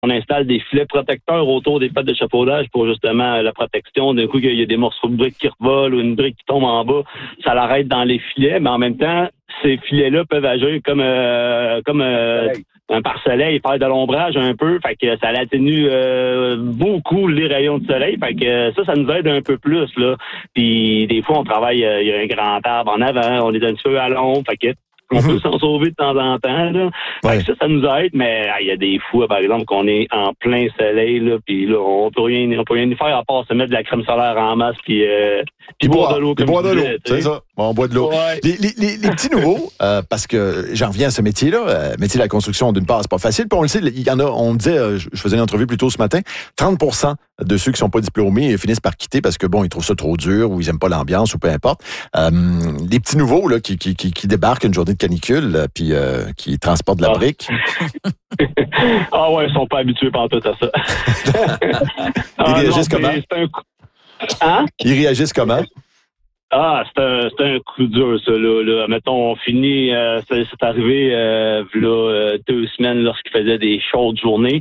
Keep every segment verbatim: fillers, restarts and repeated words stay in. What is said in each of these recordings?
on installe des filets protecteurs autour des pattes d'échafaudage pour justement la protection. D'un coup, il y a des morceaux de briques qui revolent ou une brique qui tombe en bas, ça l'arrête dans les filets, mais en même temps, ces filets-là peuvent agir comme euh, comme euh, un pare-soleil, faire de l'ombrage un peu, fait que ça atténue euh, beaucoup les rayons de soleil, fait que ça, ça nous aide un peu plus, là. Puis des fois, on travaille, euh, il y a un grand arbre en avant, on est dans un feu à l'ombre, fait que on mm-hmm. peut s'en sauver de temps en temps, là. Ouais. Fait que ça, ça nous aide, mais il y a des fois, par exemple, qu'on est en plein soleil, là, puis là, on peut rien, on peut rien y faire à part se mettre de la crème solaire en masse, puis euh, puis boire de l'eau. Puis boire de l'eau, c'est ça. Bon, on boit de l'eau. Ouais. Les, les, les, les petits nouveaux, euh, parce que j'en reviens à ce métier-là, euh, métier de la construction, d'une part, c'est pas facile. Puis on le sait, il y en a, on disait, euh, je faisais une entrevue plus tôt ce matin, trente pour cent de ceux qui sont pas diplômés finissent par quitter parce que, bon, ils trouvent ça trop dur ou ils aiment pas l'ambiance ou peu importe. Euh, les petits nouveaux, là, qui, qui, qui, qui débarquent une journée de canicule, euh, puis euh, qui transportent de la ah. brique. ah ouais, ils sont pas habitués par tout à ça. Ils réagissent ah, non, comment? C'est un coup. Hein? Ils réagissent comment? Ah, c'est un, c'est un coup dur, ça, là. là. Mettons, on finit, euh, c'est, c'est arrivé, euh, là, euh, deux semaines lorsqu'il faisait des chaudes journées.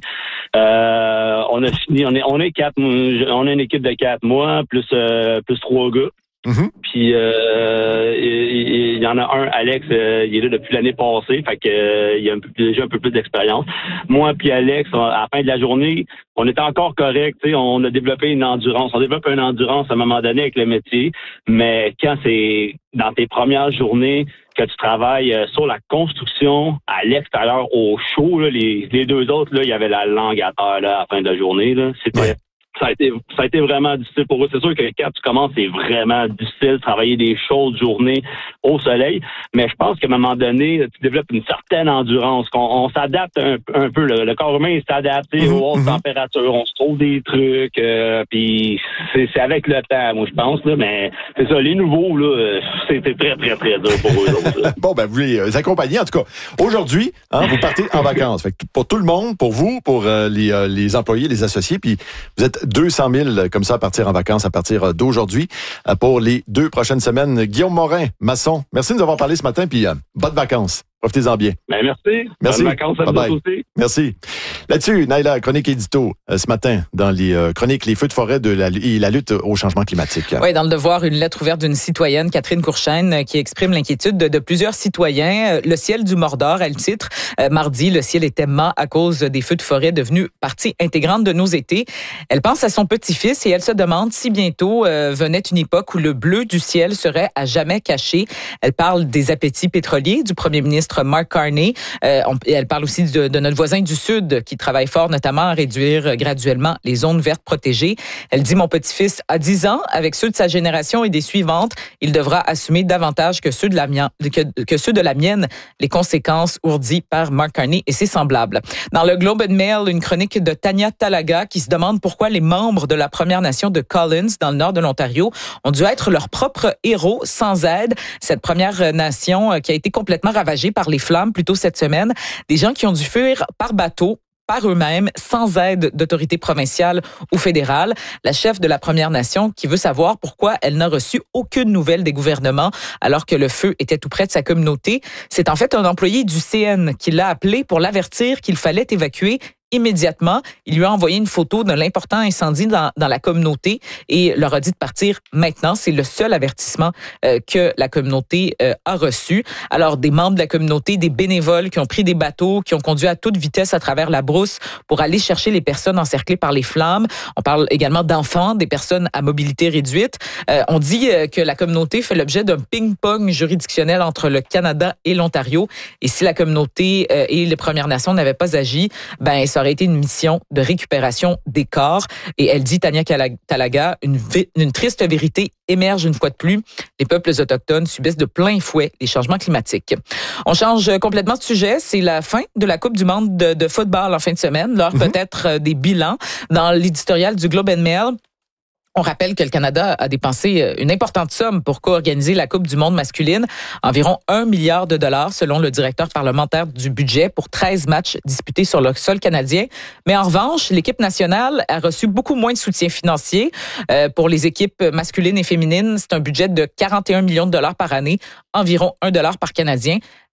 Euh, on a fini, on est, on est quatre, on a une équipe de quatre mois, plus, euh, plus trois gars. Mm-hmm. Puis euh, il, il y en a un, Alex, euh, il est là depuis l'année passée, fait que euh, il a un peu, déjà un peu plus d'expérience. Moi puis Alex, on, à la fin de la journée, on était encore correct, tu sais, on a développé une endurance. On développe une endurance à un moment donné avec le métier, mais quand c'est dans tes premières journées que tu travailles euh, sur la construction à l'extérieur au chaud, là, les, les deux autres, là, il y avait la langue à terre là, à la fin de la journée. Là. C'était ouais. Ça a été, ça a été vraiment difficile pour eux. C'est sûr que quand tu commences, c'est vraiment difficile de travailler des chaudes journées au soleil. Mais je pense qu'à un moment donné, tu développes une certaine endurance. Qu'on, on s'adapte un, un peu. Le, le corps humain est adapté mmh, aux hautes mmh. températures. On se trouve des trucs. Euh, puis c'est, c'est avec le temps, moi, je pense. Là, mais c'est ça, les nouveaux, là, c'était très, très, très dur pour eux autres. Bon, ben, vous les accompagnez. En tout cas, aujourd'hui, hein, vous partez en vacances. Fait que pour tout le monde, pour vous, pour euh, les, euh, les employés, les associés, puis vous êtes deux cent mille comme ça à partir en vacances à partir d'aujourd'hui pour les deux prochaines semaines. Guillaume Morin, maçon, merci de nous avoir parlé ce matin, puis euh, bonnes vacances. Profitez-en bien. Ben merci. Merci. Bonnes vacances à vous aussi. Merci. Là-dessus, Naila, chronique édito, euh, ce matin, dans les euh, chroniques Les feux de forêt de la, et la lutte au changement climatique. Oui, dans le Devoir, une lettre ouverte d'une citoyenne, Catherine Courchaine, qui exprime l'inquiétude de, de plusieurs citoyens. Le ciel du Mordor, elle titre. Euh, mardi, le ciel était mat à cause des feux de forêt devenus partie intégrante de nos étés. Elle pense à son petit-fils et elle se demande si bientôt euh, venait une époque où le bleu du ciel serait à jamais caché. Elle parle des appétits pétroliers du premier ministre Mark Carney. Euh, on, elle parle aussi de, de notre voisin du Sud qui travaille fort notamment à réduire graduellement les zones vertes protégées. Elle dit « Mon petit-fils a dix ans. Avec ceux de sa génération et des suivantes, il devra assumer davantage que ceux de la, mien, que, que ceux de la mienne les conséquences ourdies par Mark Carney et ses semblables. » Dans le Globe and Mail, une chronique de Tanya Talaga qui se demande pourquoi les membres de la Première Nation de Collins, dans le nord de l'Ontario, ont dû être leurs propres héros sans aide. Cette Première Nation qui a été complètement ravagée par les flammes plus tôt cette semaine. Des gens qui ont dû fuir par bateau, par eux-mêmes, sans aide d'autorités provinciales ou fédérales. La chef de la Première Nation qui veut savoir pourquoi elle n'a reçu aucune nouvelle des gouvernements alors que le feu était tout près de sa communauté. C'est en fait un employé du C N qui l'a appelé pour l'avertir qu'il fallait évacuer immédiatement. Il lui a envoyé une photo de l'important incendie dans, dans la communauté et leur a dit de partir maintenant. C'est le seul avertissement euh, que la communauté euh, a reçu. Alors, des membres de la communauté, des bénévoles qui ont pris des bateaux, qui ont conduit à toute vitesse à travers la brousse pour aller chercher les personnes encerclées par les flammes. On parle également d'enfants, des personnes à mobilité réduite. Euh, on dit euh, que la communauté fait l'objet d'un ping-pong juridictionnel entre le Canada et l'Ontario. Et si la communauté euh, et les Premières Nations n'avaient pas agi, ben ça aurait été une mission de récupération des corps. Et elle dit, Tanya Talaga, une, une triste vérité émerge une fois de plus. Les peuples autochtones subissent de plein fouet les changements climatiques. On change complètement de sujet. C'est la fin de la Coupe du monde de, de football en fin de semaine. L'heure mm-hmm. peut-être des bilans. Dans l'éditorial du Globe and Mail, on rappelle que le Canada a dépensé une importante somme pour co-organiser la Coupe du monde masculine, environ un milliard de dollars selon le directeur parlementaire du budget pour treize matchs disputés sur le sol canadien. Mais en revanche, l'équipe nationale a reçu beaucoup moins de soutien financier. Euh, pour les équipes masculines et féminines, c'est un budget de quarante et un millions de dollars par année, environ un dollar par Canadien.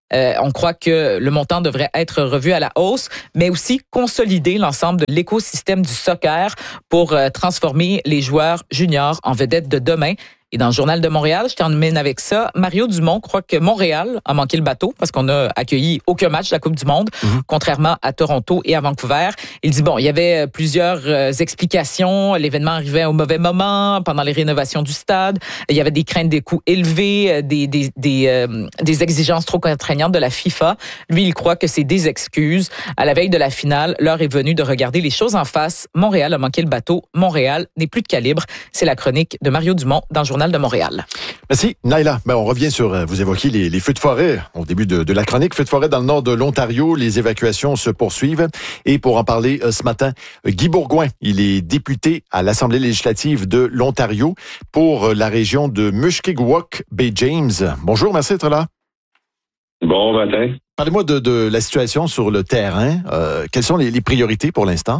Euh, on croit que le montant devrait être revu à la hausse, mais aussi consolider l'ensemble de l'écosystème du soccer pour euh, transformer les joueurs juniors en vedettes de demain. Et dans le Journal de Montréal, je termine avec ça. Mario Dumont croit que Montréal a manqué le bateau parce qu'on n'a accueilli aucun match de la Coupe du Monde, mm-hmm. contrairement à Toronto et à Vancouver. Il dit, bon, il y avait plusieurs euh, explications. L'événement arrivait au mauvais moment, pendant les rénovations du stade. Il y avait des craintes des coûts élevés, des, des, des, euh, des exigences trop contraignantes de la FIFA. Lui, il croit que c'est des excuses. À la veille de la finale, l'heure est venue de regarder les choses en face. Montréal a manqué le bateau. Montréal n'est plus de calibre. C'est la chronique de Mario Dumont dans le Journal de Montréal. Merci, Naila. Ben, on revient sur, vous évoquez les, les feux de forêt au début de, de la chronique. Feux de forêt dans le nord de l'Ontario, les évacuations se poursuivent. Et pour en parler euh, ce matin, Guy Bourgouin, il est député à l'Assemblée législative de l'Ontario pour euh, la région de Mushkegowuk-Bay James. Bonjour, merci d'être là. Bon matin. Parlez-moi de, de la situation sur le terrain. Euh, quelles sont les, les priorités pour l'instant?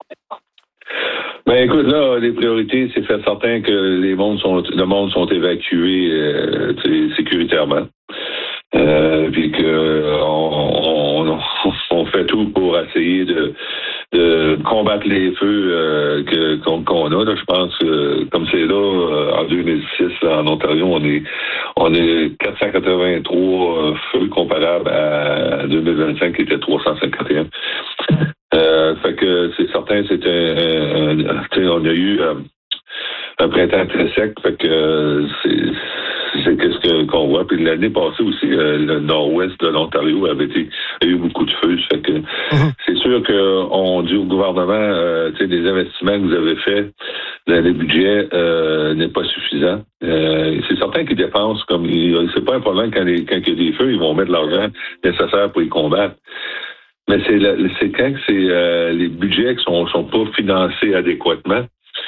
Ben écoute, là, les priorités, c'est faire certain que les mondes sont, le monde sont évacués euh, sécuritairement. Euh, puis que on, on, on fait tout pour essayer de, de combattre les feux euh, que, qu'on, qu'on a. Là, je pense que comme c'est là, euh, en deux mille six, là, en Ontario, on est on est quatre cent quatre-vingt-trois euh, feux comparables à deux mille vingt-cinq qui était trois cent cinquante et un. Euh, fait que c'est certain, c'est un, un, un on a eu euh, un printemps très sec, fait que euh, c'est c'est qu'est-ce que, qu'on voit. Puis l'année passée aussi, euh, le nord-ouest de l'Ontario avait été, a eu beaucoup de feux. Fait que mm-hmm. c'est sûr qu'on dit au gouvernement, euh, tu sais, les investissements que vous avez faits dans les budgets euh, n'est pas suffisant. Euh, c'est certain qu'ils dépensent comme c'est pas un problème quand, les, quand il y a des feux, ils vont mettre l'argent nécessaire pour y combattre. Mais c'est, le, c'est quand que c'est euh, les budgets qui sont, sont pas financés adéquatement.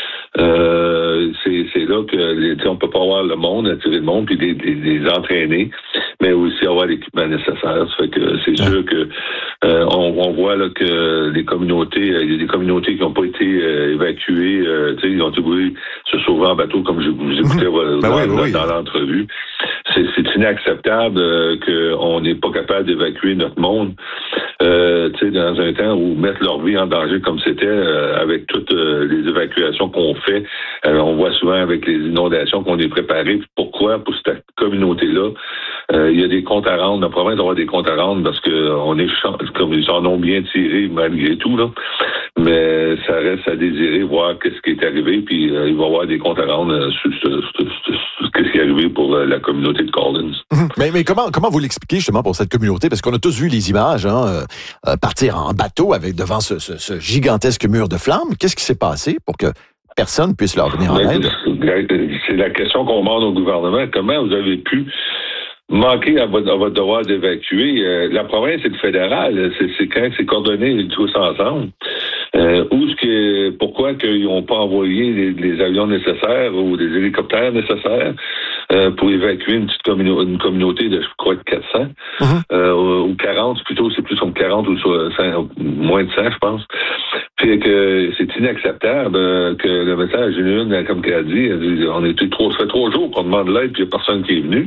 Euh, c'est, c'est là que les, on peut pas avoir le monde, attirer le monde, puis les, les, les entraîner, mais aussi avoir l'équipement nécessaire. Ça fait que c'est sûr que euh, on, on voit là que les communautés, il y a des communautés qui n'ont pas été euh, évacuées, euh, tu sais, ils ont dû se sauver en bateau, comme je vous écoutais mmh. dans, ben oui, oui. dans l'entrevue. C'est, c'est inacceptable euh, qu'on n'est pas capable d'évacuer notre monde. Euh, tu sais, dans un temps où mettre leur vie en danger comme c'était euh, avec toutes euh, les évacuations qu'on fait. Euh, on voit souvent avec les inondations qu'on est préparé. Pourquoi? Pour cette communauté-là. Euh, il y a des comptes à rendre. La province doit avoir des comptes à rendre parce que on est comme ils en ont bien tiré malgré tout, là. Mais ça reste à désirer voir qu'est-ce qui est arrivé, puis euh, il va y avoir des comptes à rendre euh, sur, sur, sur, sur, sur qu'est-ce qui est arrivé pour euh, la communauté de Collins. Mais, mais comment comment vous l'expliquez justement pour cette communauté? Parce qu'on a tous vu les images, hein, euh, partir en bateau avec devant ce, ce, ce gigantesque mur de flammes. Qu'est-ce qui s'est passé pour que personne puisse leur venir en aide? C'est la question qu'on demande au gouvernement. Comment vous avez pu manquer à votre, à votre devoir d'évacuer? Euh, la province et le fédéral, c'est, c'est quand c'est coordonné tous ensemble. Euh, où ce que, pourquoi qu'ils n'ont pas envoyé les, les avions nécessaires ou les hélicoptères nécessaires euh, pour évacuer une petite communauté, une communauté de, je crois, de quatre cents mm-hmm. euh, ou quarante, plutôt, c'est plus comme quarante ou cent, moins de cent, je pense. Fait que c'est inacceptable euh, que le message général, comme qu'elle a dit, on était trois, ça fait trois jours qu'on demande l'aide puis il n'y a personne qui est venu.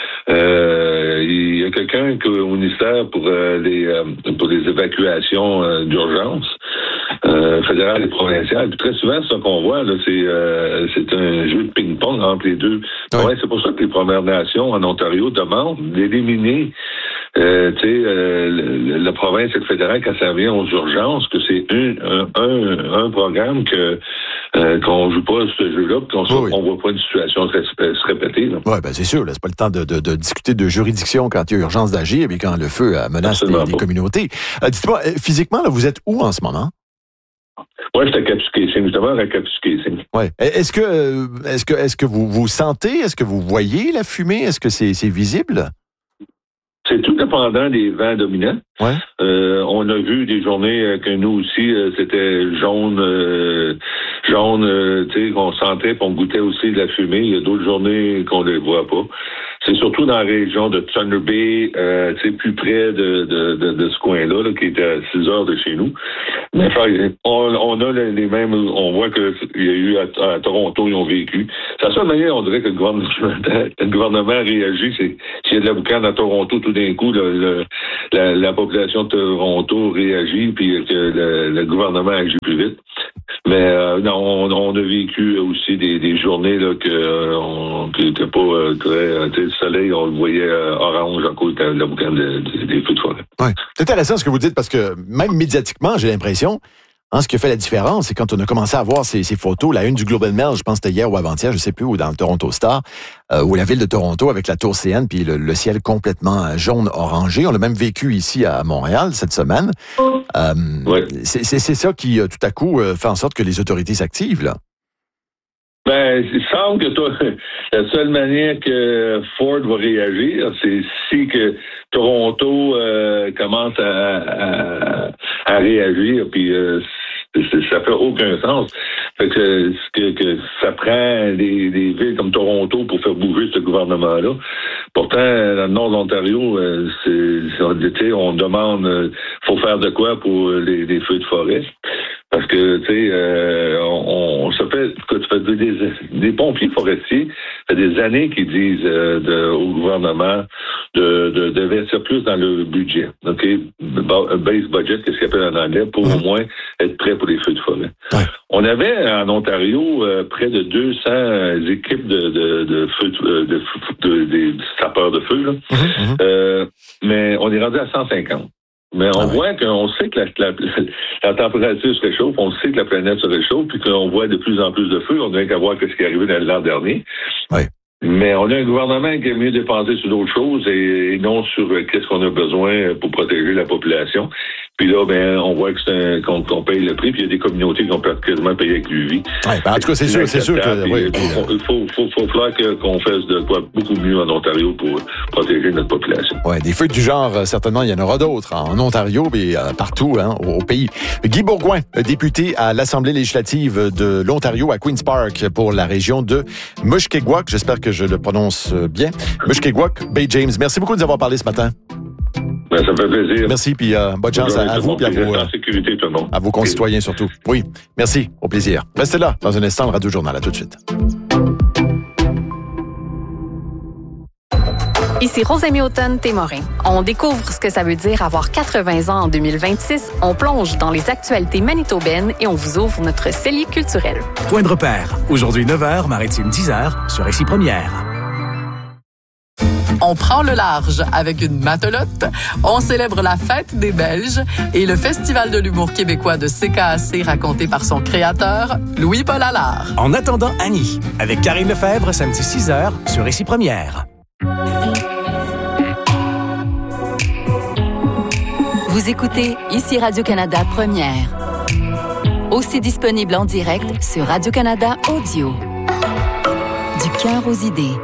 Euh, il y a quelqu'un au ministère pour euh, les euh, pour les évacuations euh, d'urgence euh, fédérales et provinciales. Puis très souvent, ce qu'on voit, là, c'est euh, c'est un jeu de ping-pong entre les deux. Oui. Ouais, c'est pour ça que les Premières Nations en Ontario demandent d'éliminer euh, tu sais, euh, la province et le fédéral quand ça vient aux urgences, que c'est un, un, un, un programme que euh, qu'on joue pas ce jeu-là, puis qu'on oui, oui. voit pas une situation se, se répéter. Oui, ben c'est sûr, là, c'est pas le temps de, de, de discuter de juridiction quand il y a urgence d'agir, et quand le feu menace les, les communautés. Euh, dites-moi, physiquement, là, vous êtes où en ce moment? Oui, j'étais à Kapuskasing, justement à Kapuskasing. Ouais. Est-ce que, est-ce que, est-ce que vous vous sentez, est-ce que vous voyez la fumée, est-ce que c'est, c'est visible? C'est tout dépendant des vents dominants. Ouais. Euh, on a vu des journées que nous aussi, euh, c'était jaune, euh, jaunes, euh, tu sais, qu'on sentait, qu'on goûtait aussi de la fumée. Il y a d'autres journées qu'on ne les voit pas. C'est surtout dans la région de Thunder Bay, euh, tu sais, plus près de, de, de, de ce coin-là, là, qui est à six heures de chez nous. Mais enfin, on, on a les mêmes, on voit que il y a eu à, à Toronto, ils ont vécu. C'est la seule manière, on dirait que le gouvernement, le gouvernement réagit, c'est s'il y a de la boucane à Toronto, tout d'un coup, le, le, la, la population de Toronto réagit, puis que le, le gouvernement agit plus vite. Mais euh, non, on, on a vécu aussi des, des journées là que euh, on, qui n'étaient pas euh, très, tu sais, le soleil, on le voyait euh, orange à cause de la boucane de, de, des feux de forêt. Oui, c'est intéressant ce que vous dites parce que même médiatiquement, j'ai l'impression, hein, ce qui a fait la différence, c'est quand on a commencé à voir ces, ces photos, la une du Globe and Mail, je pense que c'était hier ou avant-hier, je ne sais plus, ou dans le Toronto Star, euh, ou la ville de Toronto avec la tour C N, puis le, le ciel complètement jaune-orangé. On l'a même vécu ici à Montréal cette semaine. Euh, ouais. c'est, c'est, c'est ça qui, tout à coup, fait en sorte que les autorités s'activent, là. Ben, il semble que toi, la seule manière que Ford va réagir, c'est si que Toronto euh, commence à, à, à réagir, puis euh, ça fait aucun sens. Fait que, que, que ça prend des, des villes comme Toronto pour faire bouger ce gouvernement-là. Pourtant, dans le nord de l'Ontario, euh, c'est, c'est, on demande, euh, faut faire de quoi pour les, les feux de forêt. Parce que, tu sais, euh, on, on se fait, ça fait des, des pompiers forestiers, ça fait des années qu'ils disent euh, de, au gouvernement de, de, d'investir plus dans le budget, OK? Base budget, qu'est-ce qu'ils appellent en anglais, pour mmh. au moins être prêt pour les feux de forêt. Ouais. On avait en Ontario euh, près de deux cents équipes de, de, de feux de, de, de, de, de sapeurs de feu, là. Mmh. Euh, mais on est rendu à cent cinquante. Mais on ah ouais. voit qu'on sait que la, la, la température se réchauffe, on sait que la planète se réchauffe, puis qu'on voit de plus en plus de feux. On n'a qu'à voir ce qui est arrivé dans l'an dernier. Oui. Mais on a un gouvernement qui est mieux dépensé sur d'autres choses et, et non sur euh, qu'est-ce qu'on a besoin pour protéger la population. Puis là, ben, on voit que c'est un, qu'on, qu'on paye le prix, puis il y a des communautés qui ont quasiment payé avec l'U V. Ouais, ben en tout cas, c'est sûr, c'est sûr que... Il oui, faut, faut, faut, faut, faut falloir que, qu'on fasse de quoi beaucoup mieux en Ontario pour protéger notre population. Oui, des feux du genre, certainement, il y en aura d'autres en Ontario, mais euh, partout hein, au, au pays. Guy Bourgouin, député à l'Assemblée législative de l'Ontario à Queen's Park pour la région de Mushkegowuk. J'espère que je le prononce bien. Mushkegowuk, Bay James. Merci beaucoup de nous avoir parlé ce matin. Ben, ça me fait plaisir. Merci, puis euh, bonne chance à, à vous et à vos, en sécurité, tout le monde. à vos concitoyens surtout. Oui, merci, au plaisir. Restez là, dans un instant, le Radio Journal. À tout de suite. Ici Rosemée Automne-Témorin. On découvre ce que ça veut dire avoir quatre-vingts ans en deux mille vingt-six. On plonge dans les actualités manitobaines et on vous ouvre notre cellier culturel. Point de repère. Aujourd'hui neuf heures, Maritime dix heures, sur Ici Première. On prend le large avec une matelote. On célèbre la fête des Belges et le Festival de l'humour québécois de C K A C raconté par son créateur, Louis-Paul Allard. En attendant Annie, avec Karine Lefebvre, samedi six heures, sur Ici Première. Vous écoutez Ici Radio-Canada Première. Aussi disponible en direct sur Radio-Canada Audio. Du cœur aux idées.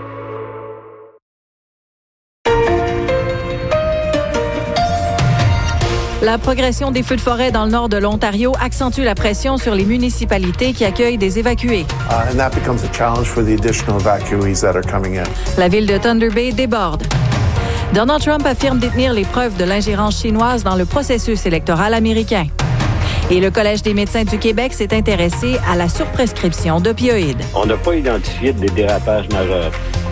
La progression des feux de forêt dans le nord de l'Ontario accentue la pression sur les municipalités qui accueillent des évacués. Uh, and that becomes a challenge for the additional evacuees that are coming in. La ville de Thunder Bay déborde. Donald Trump affirme détenir les preuves de l'ingérence chinoise dans le processus électoral américain. Et le Collège des médecins du Québec s'est intéressé à la surprescription d'opioïdes. On n'a pas identifié de dérapage majeur.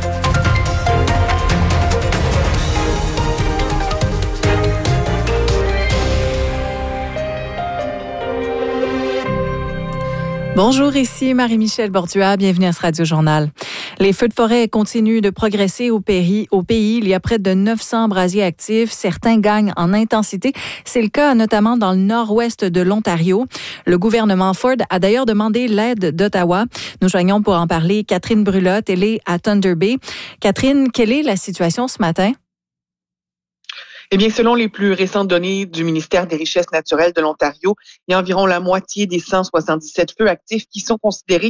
Bonjour, ici Marie-Michel Bordua. Bienvenue à ce Radio-Journal. Les feux de forêt continuent de progresser au pays. Au pays, il y a près de neuf cents brasiers actifs. Certains gagnent en intensité. C'est le cas notamment dans le nord-ouest de l'Ontario. Le gouvernement Ford a d'ailleurs demandé l'aide d'Ottawa. Nous joignons pour en parler Catherine Brulotte. Elle est à Thunder Bay. Catherine, quelle est la situation ce matin? Eh bien, selon les plus récentes données du ministère des Richesses naturelles de l'Ontario, il y a environ la moitié des cent soixante-dix-sept feux actifs qui sont considérés toujours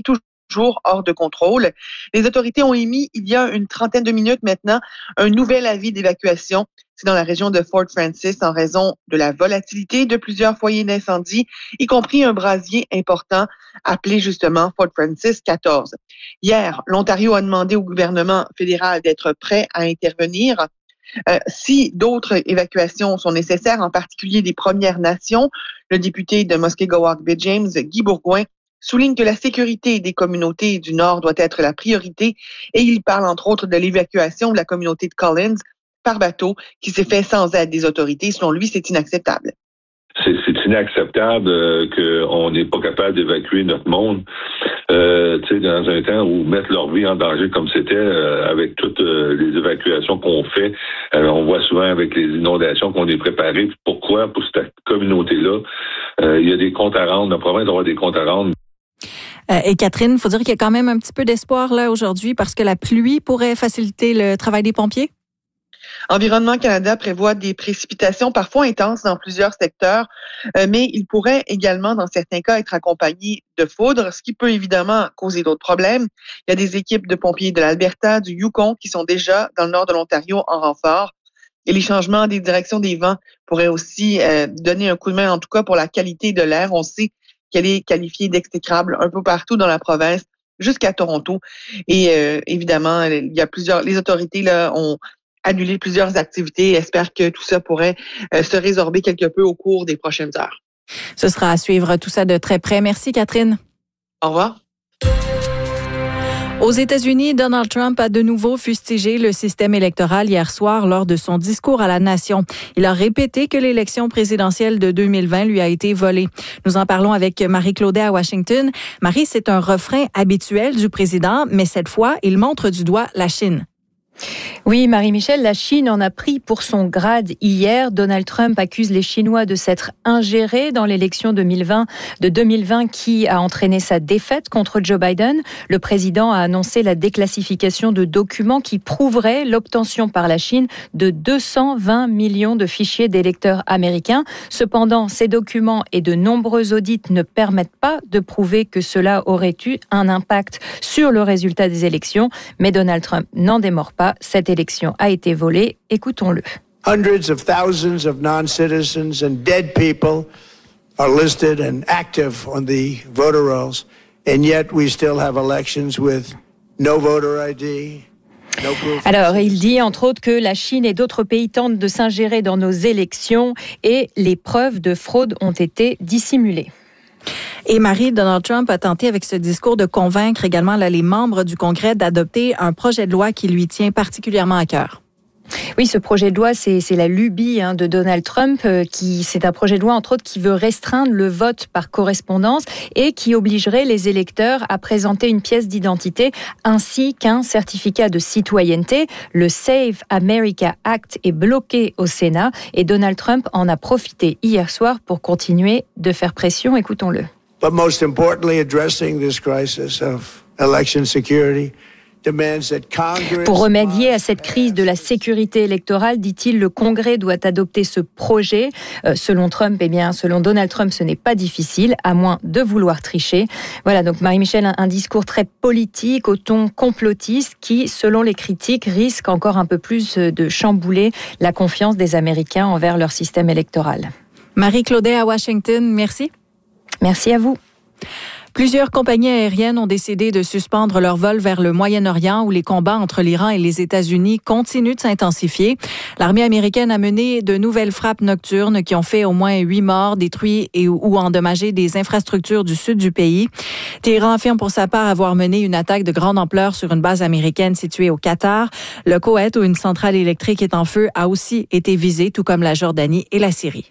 toujours hors de contrôle. Les autorités ont émis, il y a une trentaine de minutes maintenant, un nouvel avis d'évacuation. C'est dans la région de Fort Francis en raison de la volatilité de plusieurs foyers d'incendie, y compris un brasier important appelé justement Fort Francis quatorze. Hier, l'Ontario a demandé au gouvernement fédéral d'être prêt à intervenir. Euh, si d'autres évacuations sont nécessaires, en particulier des Premières Nations, le député de Muskegowuk-Baie James, Guy Bourgouin, souligne que la sécurité des communautés du Nord doit être la priorité et il parle entre autres de l'évacuation de la communauté de Collins par bateau qui s'est fait sans aide des autorités. Selon lui, c'est inacceptable. C'est, c'est inacceptable euh, qu'on n'est pas capable d'évacuer notre monde, euh, tu sais, dans un temps où mettre leur vie en danger comme c'était euh, avec toutes euh, les évacuations qu'on fait. Euh, on voit souvent avec les inondations qu'on est préparé. Pourquoi? Pour cette communauté-là, euh, il y a des comptes à rendre. La province doit avoir des comptes à rendre. Euh, et Catherine, il faut dire qu'il y a quand même un petit peu d'espoir là aujourd'hui parce que la pluie pourrait faciliter le travail des pompiers. Environnement Canada prévoit des précipitations parfois intenses dans plusieurs secteurs, euh, mais il pourrait également, dans certains cas, être accompagné de foudre, ce qui peut évidemment causer d'autres problèmes. Il y a des équipes de pompiers de l'Alberta, du Yukon, qui sont déjà dans le nord de l'Ontario en renfort. Et les changements des directions des vents pourraient aussi euh, donner un coup de main, en tout cas pour la qualité de l'air. On sait qu'elle est qualifiée d'exécrable un peu partout dans la province, jusqu'à Toronto. Et euh, évidemment, il y a plusieurs, les autorités là ont annulé plusieurs activités et espèrent que tout ça pourrait euh, se résorber quelque peu au cours des prochaines heures. Ce sera à suivre tout ça de très près. Merci, Catherine. Au revoir. Aux États-Unis, Donald Trump a de nouveau fustigé le système électoral hier soir lors de son discours à la nation. Il a répété que l'élection présidentielle de deux mille vingt lui a été volée. Nous en parlons avec Marie Claudet à Washington. Marie, c'est un refrain habituel du président, mais cette fois, il montre du doigt la Chine. Oui, Marie-Michel, la Chine en a pris pour son grade hier. Donald Trump accuse les Chinois de s'être ingérés dans l'élection deux mille vingt, de deux mille vingt qui a entraîné sa défaite contre Joe Biden. Le président a annoncé la déclassification de documents qui prouveraient l'obtention par la Chine de deux cent vingt millions de fichiers d'électeurs américains. Cependant, ces documents et de nombreux audits ne permettent pas de prouver que cela aurait eu un impact sur le résultat des élections. Mais Donald Trump n'en démord pas. Cette élection a été volée. Écoutons-le. Hundreds of thousands of non-citizens and dead people are listed and active on the voter rolls, and yet we still have elections with no voter I D. Alors, il dit entre autres que la Chine et d'autres pays tentent de s'ingérer dans nos élections et les preuves de fraude ont été dissimulées. Et Marie, Donald Trump a tenté avec ce discours de convaincre également là, les membres du Congrès d'adopter un projet de loi qui lui tient particulièrement à cœur. Oui, ce projet de loi, c'est, c'est la lubie hein, de Donald Trump. Euh, qui, c'est un projet de loi, entre autres, qui veut restreindre le vote par correspondance et qui obligerait les électeurs à présenter une pièce d'identité ainsi qu'un certificat de citoyenneté. Le Save America Act est bloqué au Sénat et Donald Trump en a profité hier soir pour continuer de faire pression. Écoutons-le. But most importantly, addressing this crisis of election security. Pour remédier à cette crise de la sécurité électorale, dit-il, le Congrès doit adopter ce projet. Euh, selon Trump, eh bien, selon Donald Trump, ce n'est pas difficile, à moins de vouloir tricher. Voilà, donc Marie-Michel, un, un discours très politique, au ton complotiste, qui, selon les critiques, risque encore un peu plus de chambouler la confiance des Américains envers leur système électoral. Marie Claudet à Washington, merci. Merci à vous. Plusieurs compagnies aériennes ont décidé de suspendre leur vol vers le Moyen-Orient où les combats entre l'Iran et les États-Unis continuent de s'intensifier. L'armée américaine a mené de nouvelles frappes nocturnes qui ont fait au moins huit morts, détruit et ou endommagé des infrastructures du sud du pays. Téhéran affirme pour sa part avoir mené une attaque de grande ampleur sur une base américaine située au Qatar. Le Koweït, où une centrale électrique est en feu, a aussi été visé, tout comme la Jordanie et la Syrie.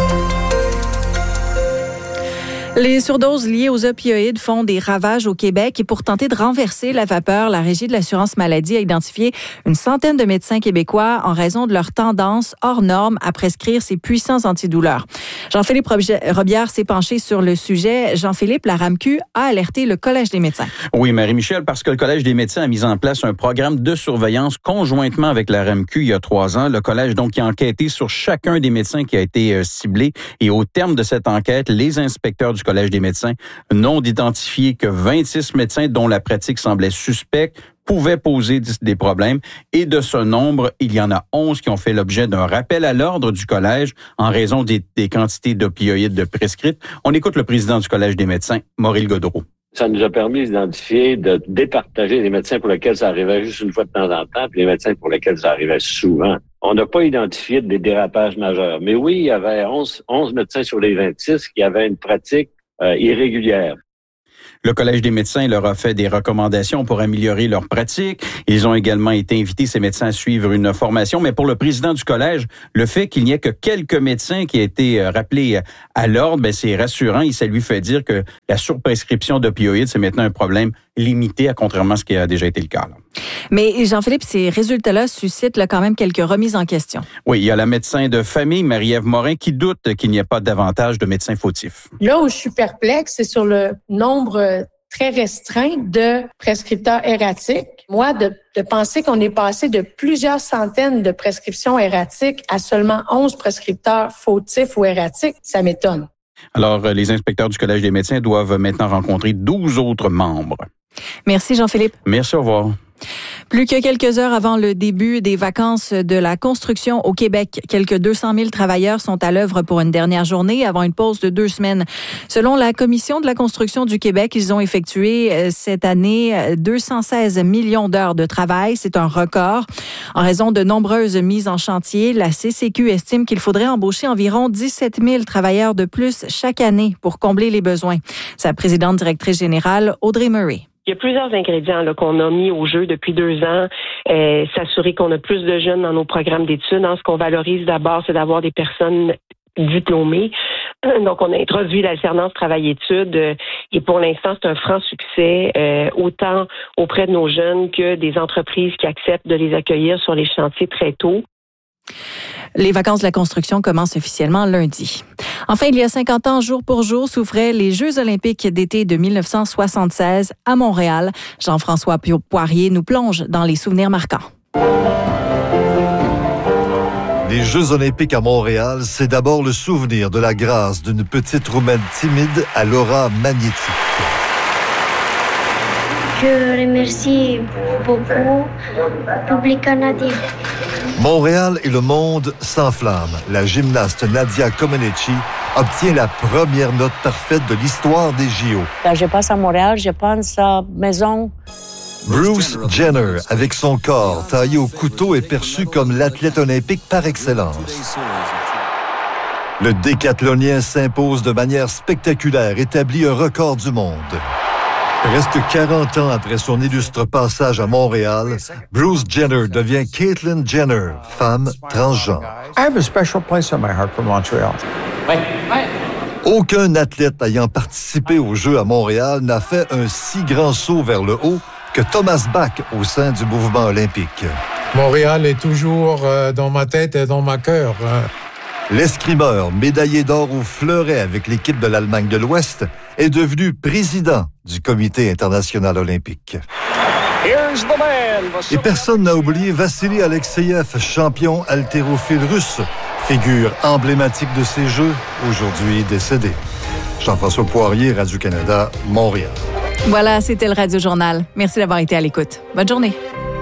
Les surdoses liées aux opioïdes font des ravages au Québec et pour tenter de renverser la vapeur, la Régie de l'assurance maladie a identifié une centaine de médecins québécois en raison de leur tendance hors norme à prescrire ces puissants antidouleurs. Jean-Philippe Robillard s'est penché sur le sujet. Jean-Philippe, la R A M Q a alerté le Collège des médecins. Oui, Marie-Michel, parce que le Collège des médecins a mis en place un programme de surveillance conjointement avec la R A M Q il y a trois ans. Le Collège, donc, qui a enquêté sur chacun des médecins qui a été euh, ciblé et au terme de cette enquête, les inspecteurs du du Collège des médecins n'ont identifié que vingt-six médecins dont la pratique semblait suspecte pouvaient poser des problèmes. Et de ce nombre, il y en a onze qui ont fait l'objet d'un rappel à l'ordre du collège en raison des, des quantités d'opioïdes de prescrites. On écoute le président du Collège des médecins, Maurice Godreau. Ça nous a permis d'identifier, de départager les médecins pour lesquels ça arrivait juste une fois de temps en temps, puis les médecins pour lesquels ça arrivait souvent. On n'a pas identifié des dérapages majeurs. Mais oui, il y avait onze, onze médecins sur les vingt-six qui avaient une pratique euh, irrégulière. Le Collège des médecins leur a fait des recommandations pour améliorer leur pratique. Ils ont également été invités, ces médecins, à suivre une formation. Mais pour le président du collège, le fait qu'il n'y ait que quelques médecins qui aient été rappelés à l'ordre, ben c'est rassurant et ça lui fait dire que la surprescription d'opioïdes, c'est maintenant un problème limité, à contrairement à ce qui a déjà été le cas. Là. Mais Jean-Philippe, ces résultats-là suscitent là, quand même quelques remises en question. Oui, il y a la médecin de famille, Marie-Ève Morin, qui doute qu'il n'y ait pas davantage de médecins fautifs. Là où je suis perplexe, c'est sur le nombre très restreint de prescripteurs erratiques. Moi, de, de penser qu'on est passé de plusieurs centaines de prescriptions erratiques à seulement onze prescripteurs fautifs ou erratiques, ça m'étonne. Alors, les inspecteurs du Collège des médecins doivent maintenant rencontrer douze autres membres. Merci Jean-Philippe. Merci, au revoir. Plus que quelques heures avant le début des vacances de la construction au Québec, quelques deux cent mille travailleurs sont à l'œuvre pour une dernière journée avant une pause de deux semaines. Selon la Commission de la construction du Québec, ils ont effectué cette année deux cent seize millions d'heures de travail. C'est un record. En raison de nombreuses mises en chantier, la C C Q estime qu'il faudrait embaucher environ dix-sept mille travailleurs de plus chaque année pour combler les besoins. Sa présidente directrice générale, Audrey Murray. Il y a plusieurs ingrédients là, qu'on a mis au jeu depuis deux ans. Euh, s'assurer qu'on a plus de jeunes dans nos programmes d'études. Hein. Ce qu'on valorise d'abord, c'est d'avoir des personnes diplômées. Donc, on a introduit l'alternance travail-études et pour l'instant, c'est un franc succès, euh, autant auprès de nos jeunes que des entreprises qui acceptent de les accueillir sur les chantiers très tôt. Les vacances de la construction commencent officiellement lundi. Enfin, il y a cinquante ans, jour pour jour, s'ouvraient les Jeux olympiques d'été de dix-neuf cent soixante-seize à Montréal. Jean-François Poirier nous plonge dans les souvenirs marquants. Les Jeux olympiques à Montréal, c'est d'abord le souvenir de la grâce d'une petite Roumaine timide à l'aura magnétique. Je remercie beaucoup le public canadien. Montréal et le monde s'enflamment. La gymnaste Nadia Comaneci obtient la première note parfaite de l'histoire des J O. Quand je passe à Montréal, je pense à maison. Bruce Jenner, avec son corps taillé au couteau, est perçu comme l'athlète olympique par excellence. Le décathlonien s'impose de manière spectaculaire, établit un record du monde. Presque quarante ans après son illustre passage à Montréal, Bruce Jenner devient Caitlyn Jenner, femme transgenre. I have a special place in my heart for Montreal. Ouais. Ouais. Aucun athlète ayant participé aux Jeux à Montréal n'a fait un si grand saut vers le haut que Thomas Bach au sein du mouvement olympique. Montréal est toujours euh, dans ma tête et dans ma cœur. Hein. L'escrimeur, médaillé d'or au fleuret avec l'équipe de l'Allemagne de l'Ouest, est devenu président du Comité international olympique. Et personne n'a oublié Vassili Alexeyev, champion haltérophile russe, figure emblématique de ces Jeux, aujourd'hui décédé. Jean-François Poirier, Radio-Canada, Montréal. Voilà, c'était le Radio Journal. Merci d'avoir été à l'écoute. Bonne journée.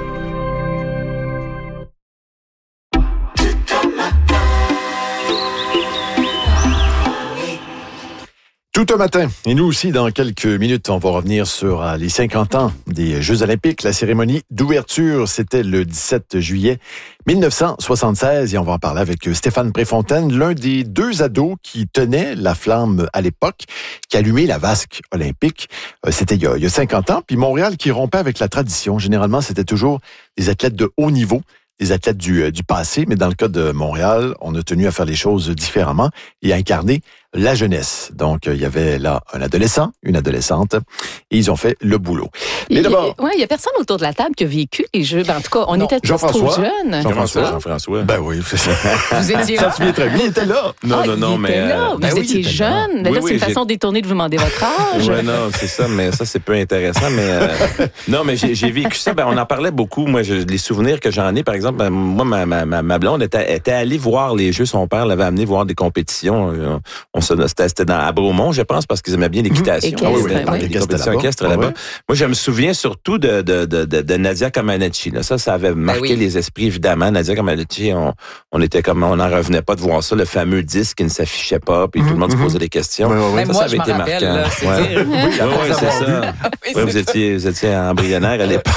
Tout un matin. Et nous aussi, dans quelques minutes, on va revenir sur euh, les cinquante ans des Jeux olympiques. La cérémonie d'ouverture, c'était le dix-sept juillet dix-neuf cent soixante-seize. Et on va en parler avec Stéphane Préfontaine, l'un des deux ados qui tenait la flamme à l'époque, qui allumait la vasque olympique. Euh, c'était il y, a, il y a cinquante ans. Puis Montréal qui rompait avec la tradition. Généralement, c'était toujours des athlètes de haut niveau, des athlètes du, du passé. Mais dans le cas de Montréal, on a tenu à faire les choses différemment et à incarner la jeunesse. Donc, il y avait là un adolescent, une adolescente, et ils ont fait le boulot. Mais d'abord... Oui, il n'y a personne autour de la table qui a vécu les Jeux. Ben, en tout cas, on non. était tous trop jeunes. Jean-François. Jean-François. Ben oui, c'est ça. Vous étiez là? Ça se vient très bien. Il était là. Non, ah, non, non, il mais... Était là. Vous ben étiez oui, jeune. Là, oui, là, c'est oui, une façon détournée de vous demander votre âge. Oui, non, c'est ça, mais ça, c'est peu intéressant. Mais euh... non, mais j'ai, j'ai vécu ça. Ben, on en parlait beaucoup. Moi, je, les souvenirs que j'en ai, par exemple, ben, moi, ma, ma, ma blonde était, était allée voir les Jeux. Son père l'avait amené voir des compétitions. On se, c'était, c'était dans, à Bromont, je pense, parce qu'ils aimaient bien l'équitation. Équestre, ah oui, oui, oui, les compétitions équestres là-bas. Ouais. Moi, je me souviens surtout de, de, de, de, de Nadia Comaneci. Là. Ça, ça avait marqué ben oui. les esprits, évidemment. Nadia Comaneci, on, on était comme, on n'en revenait pas de voir ça, le fameux disque qui ne s'affichait pas, puis mm-hmm. tout le monde se posait des questions. Ouais, ouais, ouais. Ça, moi, ça avait été rappelle, marquant. Là, c'est ouais. dire. Oui, oui, oui c'est ça. oui, oui, vous, étiez, vous étiez embryonnaire à l'époque.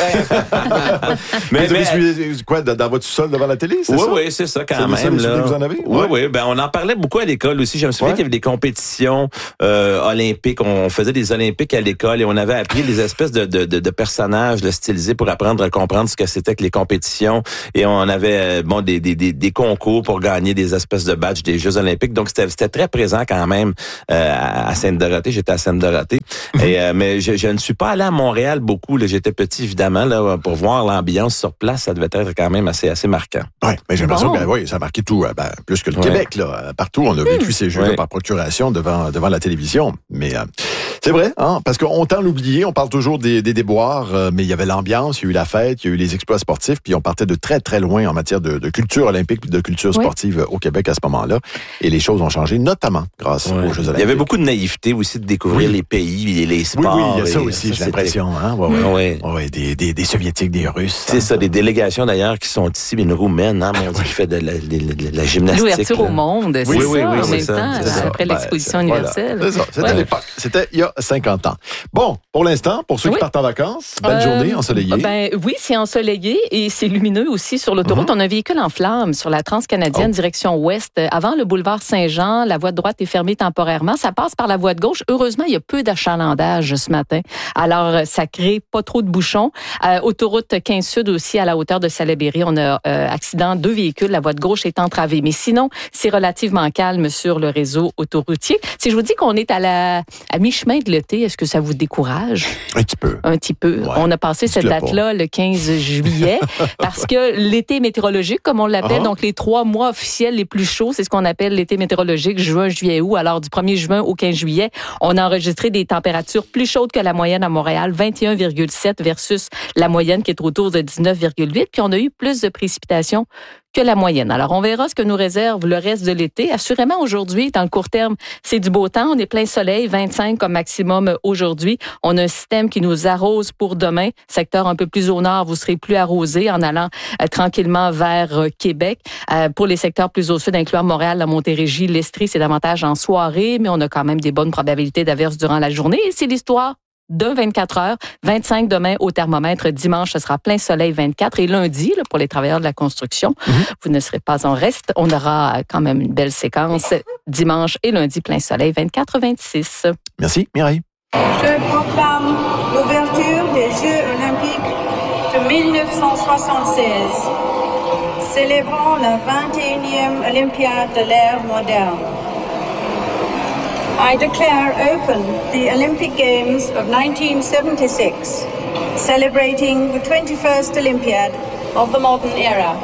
mais, mais, mais quoi, dans votre sous-sol devant la télé, c'est oui, ça? Oui, oui, c'est ça, quand c'est même. C'est là. Que vous en avez? Oui, ouais. oui. Ben, on en parlait beaucoup à l'école aussi. Je me souviens ouais. qu'il y avait des compétitions euh, olympiques. On faisait des olympiques à l'école et on avait appris des espèces de, de, de, de personnages là, stylisés pour apprendre à comprendre ce que c'était que les compétitions. Et on avait bon des, des, des, des concours pour gagner des espèces de badges des Jeux olympiques. Donc, c'était, c'était très présent quand même euh, à Sainte-Dorothée. J'étais à Sainte-Dorothée. Mm-hmm. Et, euh, mais je, je ne suis pas allé à Montréal beaucoup. Là. J'étais petit, évidemment, là, pour voir l'ambiance sur place. Ça devait être quand même assez, assez marquant. Oui, mais j'ai l'impression bon. que oui, ça a marqué tout, ben, plus que le ouais. Québec. Là. Partout, on a vécu mmh. ces jeux-là ouais. par procuration devant, devant la télévision. Mais euh, c'est vrai, hein, parce qu'on tend à l'oublier. On parle toujours des, des déboires, euh, mais il y avait l'ambiance, il y a eu la fête, il y a eu les exploits sportifs, puis on partait de très, très loin en matière de, de culture olympique puis de culture sportive ouais. au Québec à ce moment-là. Et les choses ont changé, notamment grâce ouais. aux Jeux olympiques. Il y avait beaucoup de naïveté aussi de découvrir oui. les pays et les sports. Oui, oui, il y a ça aussi, ça, j'ai l'impression. Hein? Ouais, ouais. Ouais. Ouais, des, des, des Soviétiques, des Russes. C'est hein. ça, des délégations d'ailleurs qui sont ici, une roumaine, hein, mon Dieu, qui fait de la, de, de la gymnastique. L'ouverture là. Au monde, c'est oui, ça, oui, oui, en c'est même ça, temps, c'est ça. après l'exposition ben, universelle. Voilà. C'est ça, c'était ouais. à l'époque. C'était il y a cinquante ans. Bon, pour l'instant, pour ceux oui. qui partent en vacances, belle euh, journée, ensoleillée. Ben, oui, c'est ensoleillé et c'est lumineux aussi sur l'autoroute. Mm-hmm. On a un véhicule en flammes sur la Transcanadienne, oh. direction ouest. Avant le boulevard Saint-Jean, la voie de droite est fermée temporairement. Ça passe par la voie de gauche. Heureusement, il y a peu d'achalandage ce matin. Alors, ça crée pas trop de bouchons. Euh, autoroute quinze Sud aussi, à la hauteur de Salaberry, on a euh, accident, deux véhicules. La voie de gauche est entravée. Mais sinon, c'est relativement calme sur le réseau autoroutier. Si je vous dis qu'on est à la à mi-chemin de l'été, est-ce que ça vous décourage? Un petit peu. Un petit peu. Ouais. On a passé cette date-là le quinze juillet parce que l'été météorologique, comme on l'appelle, uh-huh. donc les trois mois officiels les plus chauds, c'est ce qu'on appelle l'été météorologique, juin, juillet, août. Alors, du premier juin au quinze juillet, on a enregistré des températures plus chaudes que la moyenne à Montréal, vingt et un virgule sept versus la moyenne qui est autour de dix-neuf virgule huit. Puis on a eu plus de précipitations que la moyenne. Alors, on verra ce que nous réserve le reste de l'été. Assurément, aujourd'hui, dans le court terme, c'est du beau temps. On est plein soleil, vingt-cinq comme maximum aujourd'hui. On a un système qui nous arrose pour demain. Secteur un peu plus au nord, vous serez plus arrosé en allant euh, tranquillement vers euh, Québec. Euh, pour les secteurs plus au sud, incluant Montréal, la Montérégie, l'Estrie, c'est davantage en soirée, mais on a quand même des bonnes probabilités d'averses durant la journée. Et c'est l'histoire d'un vingt-quatre heures, vingt-cinq demain au thermomètre. Dimanche, ce sera plein soleil vingt-quatre. Et lundi, là, pour les travailleurs de la construction, mm-hmm. vous ne serez pas en reste. On aura quand même une belle séquence. Dimanche et lundi, plein soleil vingt-quatre vingt-six. Merci, Mireille. Je proclame l'ouverture des Jeux olympiques de dix-neuf cent soixante-seize, célébrant la vingt et unième Olympiade de l'ère moderne. I declare open the Olympic Games of nineteen seventy-six, celebrating the twenty-first Olympiad of the modern era.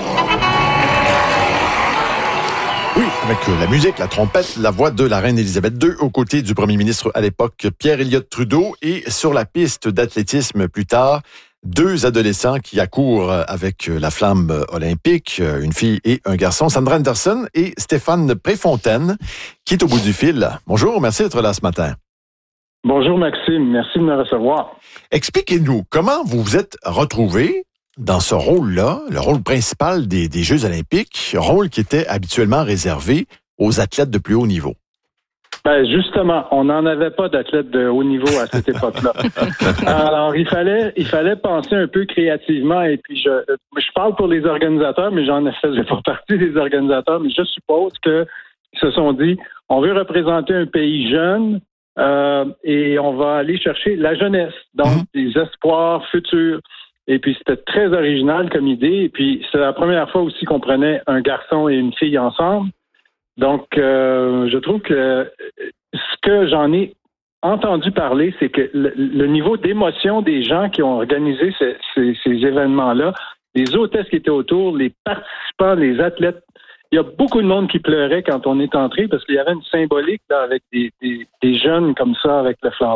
Oui, avec la musique, la trompette, la voix de la reine Élisabeth deux aux côtés du premier ministre à l'époque, Pierre Elliott Trudeau, et sur la piste d'athlétisme plus tard, deux adolescents qui accourent avec la flamme olympique, une fille et un garçon, Sandra Anderson et Stéphane Préfontaine, qui est au bout du fil. Bonjour, merci d'être là ce matin. Bonjour Maxime, merci de me recevoir. Expliquez-nous, comment vous vous êtes retrouvés dans ce rôle-là, le rôle principal des, des Jeux olympiques, rôle qui était habituellement réservé aux athlètes de plus haut niveau? Ben justement, on n'en avait pas d'athlètes de haut niveau à cette époque-là. Alors, il fallait, il fallait penser un peu créativement. Et puis, je, je parle pour les organisateurs, mais j'en faisais pas partie des organisateurs. Mais je suppose qu'ils se sont dit, on veut représenter un pays jeune euh, et on va aller chercher la jeunesse, donc des espoirs futurs. Et puis, c'était très original comme idée. Et puis, c'est la première fois aussi qu'on prenait un garçon et une fille ensemble. Donc, euh, je trouve que ce que j'en ai entendu parler, c'est que le, le niveau d'émotion des gens qui ont organisé ces, ces, ces événements-là, les hôtesses qui étaient autour, les participants, les athlètes, il y a beaucoup de monde qui pleurait quand on est entré parce qu'il y avait une symbolique là, avec des, des, des jeunes comme ça avec le flambeau.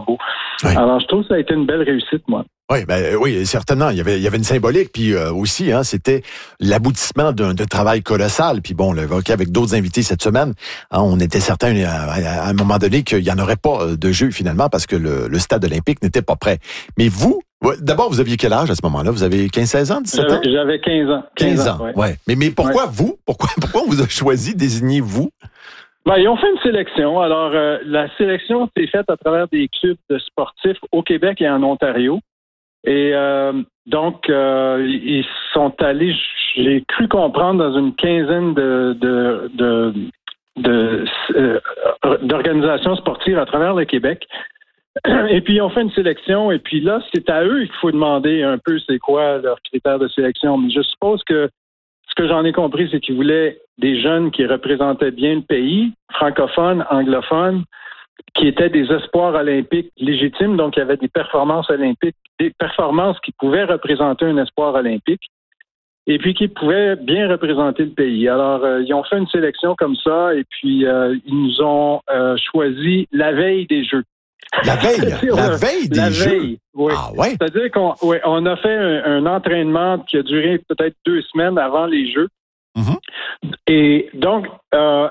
Oui. Alors, je trouve que ça a été une belle réussite, moi. Oui, ben oui, certainement. Il y avait, il y avait une symbolique, puis euh, aussi, hein, c'était l'aboutissement d'un, d'un travail colossal. Puis bon, on l'a évoqué avec d'autres invités cette semaine. Hein, on était certains à, à un moment donné qu'il n'y en aurait pas de jeu finalement parce que le, le stade olympique n'était pas prêt. Mais vous, d'abord, vous aviez quel âge à ce moment-là? Vous avez quinze seize ans, dix-sept ans? J'avais, j'avais quinze ans. quinze ans, ouais. ouais. Mais, mais pourquoi ouais. vous? Pourquoi, pourquoi on vous a choisi, désigné vous? Ben, ils ont fait une sélection. Alors, euh, la sélection s'est faite à travers des clubs de sportifs au Québec et en Ontario. Et euh, donc, euh, ils sont allés, j'ai cru comprendre, dans une quinzaine de, de, de, de, euh, d'organisations sportives à travers le Québec. Et puis, ils ont fait une sélection. Et puis là, c'est à eux qu'il faut demander un peu c'est quoi leurs critères de sélection. Mais je suppose que ce que j'en ai compris, c'est qu'ils voulaient des jeunes qui représentaient bien le pays, francophones, anglophones, qui étaient des espoirs olympiques légitimes, donc il y avait des performances olympiques, des performances qui pouvaient représenter un espoir olympique, et puis qui pouvaient bien représenter le pays. Alors, euh, ils ont fait une sélection comme ça, et puis euh, ils nous ont euh, choisi la veille des Jeux. La veille? la veille des la Jeux? Veille, oui. Ah ouais? C'est-à-dire qu'on ouais, on a fait un, un entraînement qui a duré peut-être deux semaines avant les Jeux. Mm-hmm. Et donc, euh,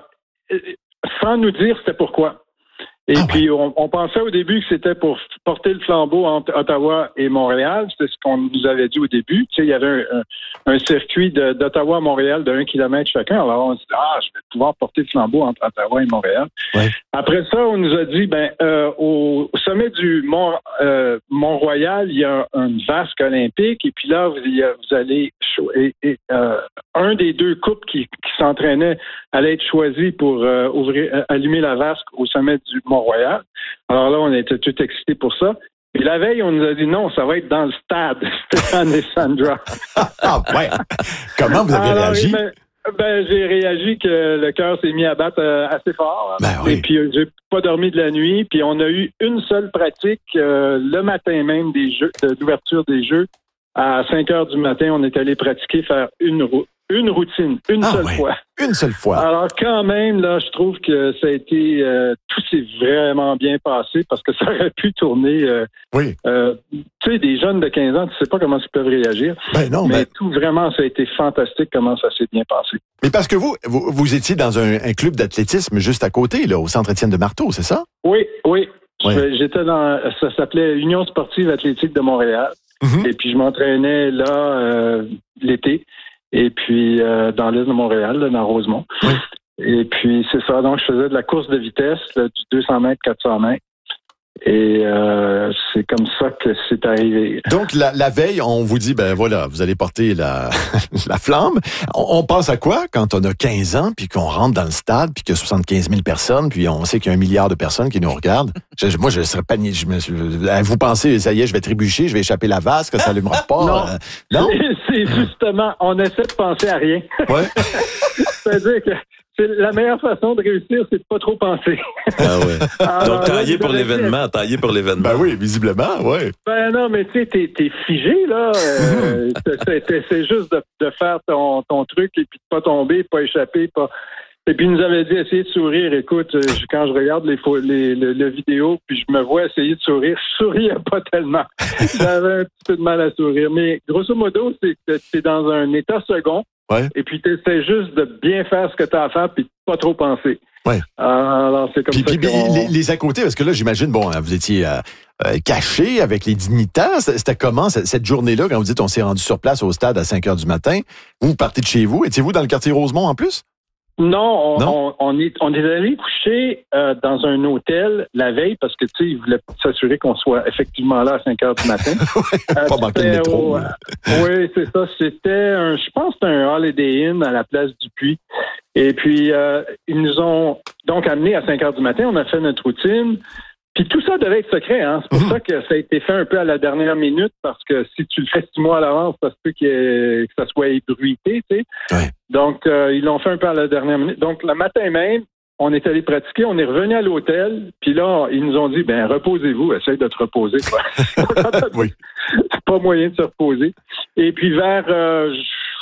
sans nous dire c'était pourquoi. Et ah puis, ouais. on, on pensait au début que c'était pour porter le flambeau entre Ottawa et Montréal. C'est ce qu'on nous avait dit au début. Tu sais, il y avait un, un, un circuit de, d'Ottawa à Montréal de un kilomètre chacun. Alors, on s'est dit, ah, je vais pouvoir porter le flambeau entre Ottawa et Montréal. Ouais. Après ça, on nous a dit, ben, euh, au, au sommet du Mont, euh, Mont-Royal, il y a un, une vasque olympique. Et puis là, vous, y a, vous allez... Et, et, euh, un des deux couples qui, qui s'entraînaient allait être choisi pour euh, ouvrir, euh, allumer la vasque au sommet du Mont-Royal. Alors là, on était tout excités pour ça. Puis la veille, on nous a dit non, ça va être dans le stade, Stéphane et Sandra. Ah ouais. Comment vous avez Alors, réagi? Ben, ben, j'ai réagi que le cœur s'est mis à battre euh, assez fort. Ben, oui. Et puis, euh, j'ai pas dormi de la nuit. Puis, on a eu une seule pratique euh, le matin même des jeux, de l'ouverture des Jeux. À cinq heures du matin, on est allé pratiquer, faire une route. Une routine, une ah, seule ouais. fois. Une seule fois. Alors quand même, là, je trouve que ça a été... Euh, tout s'est vraiment bien passé parce que ça aurait pu tourner... Euh, oui. Euh, tu sais, des jeunes de quinze ans, tu sais pas comment ils peuvent réagir. Ben non, mais ben... tout, vraiment, ça a été fantastique comment ça s'est bien passé. Mais parce que vous, vous, vous étiez dans un, un club d'athlétisme juste à côté, là, au Centre Étienne de Marteau, c'est ça? Oui, oui. oui. J'étais dans... Ça s'appelait Union sportive athlétique de Montréal. Mm-hmm. Et puis, je m'entraînais là euh, l'été. Et puis, euh, dans l'île de Montréal, là, dans Rosemont. Oui. Et puis, c'est ça. Donc, je faisais de la course de vitesse, là, du deux cents mètres, quatre cents mètres. Et euh, c'est comme ça que c'est arrivé. Donc, la, la veille, on vous dit, ben voilà, vous allez porter la, la flamme. On, on pense à quoi quand on a quinze ans, puis qu'on rentre dans le stade, puis qu'il y a soixante-quinze mille personnes, puis on sait qu'il y a un milliard de personnes qui nous regardent? Je, moi, je serais paniqué. Je me, vous pensez, ça y est, je vais trébucher, je vais échapper la vasque, ça n'allumera pas? Non, euh, non? C'est, c'est justement, on essaie de penser à rien. Ouais. C'est-à-dire que c'est la meilleure façon de réussir, c'est de pas trop penser. Ah ouais. Alors, donc, taillé pour l'événement, taillé pour l'événement. Ben oui, visiblement, oui. Ben non, mais tu sais, t'es, t'es figé, là. Euh, c'est, c'est, c'est juste de, de faire ton, ton truc et puis de pas tomber, pas échapper, pas... Et puis, il nous avait dit essayer de sourire. Écoute, quand je regarde les, les, les, les vidéos, puis je me vois essayer de sourire, je souriais pas tellement. J'avais un petit peu de mal à sourire. Mais grosso modo, c'est que t'es dans un état second. Ouais. Et puis, tu essaies juste de bien faire ce que tu as à faire puis de pas trop penser. Ouais. Alors, c'est comme puis, ça puis, qu'on... les, les à côté, parce que là, j'imagine, bon, vous étiez euh, euh, caché avec les dignitaires. C'était comment, cette journée-là, quand vous dites on s'est rendu sur place au stade à cinq heures du matin? Vous partez de chez vous. Étiez-vous dans le quartier Rosemont en plus? Non, on, non? On, on, est, on est allé coucher euh, dans un hôtel la veille parce que, tu sais, ils voulaient s'assurer qu'on soit effectivement là à cinq heures du matin. ouais, euh, pas manquer le métro. Au, euh, oui, c'est ça. C'était, un, je pense, c'était un Holiday Inn à la place du Puy. Et puis, euh, ils nous ont donc amenés à cinq heures du matin. On a fait notre routine. Puis tout ça devait être secret, hein. C'est pour mmh. ça que ça a été fait un peu à la dernière minute, parce que si tu le fais six mois à l'avance, ça se peut qu'il y ait, que ça soit ébruité, tu sais. Ouais. Donc, euh, ils l'ont fait un peu à la dernière minute. Donc, le matin même, on est allé pratiquer, on est revenu à l'hôtel, puis là, ils nous ont dit, ben reposez-vous, essayez de te reposer, quoi. Oui. C'est pas moyen de se reposer. Et puis vers, euh,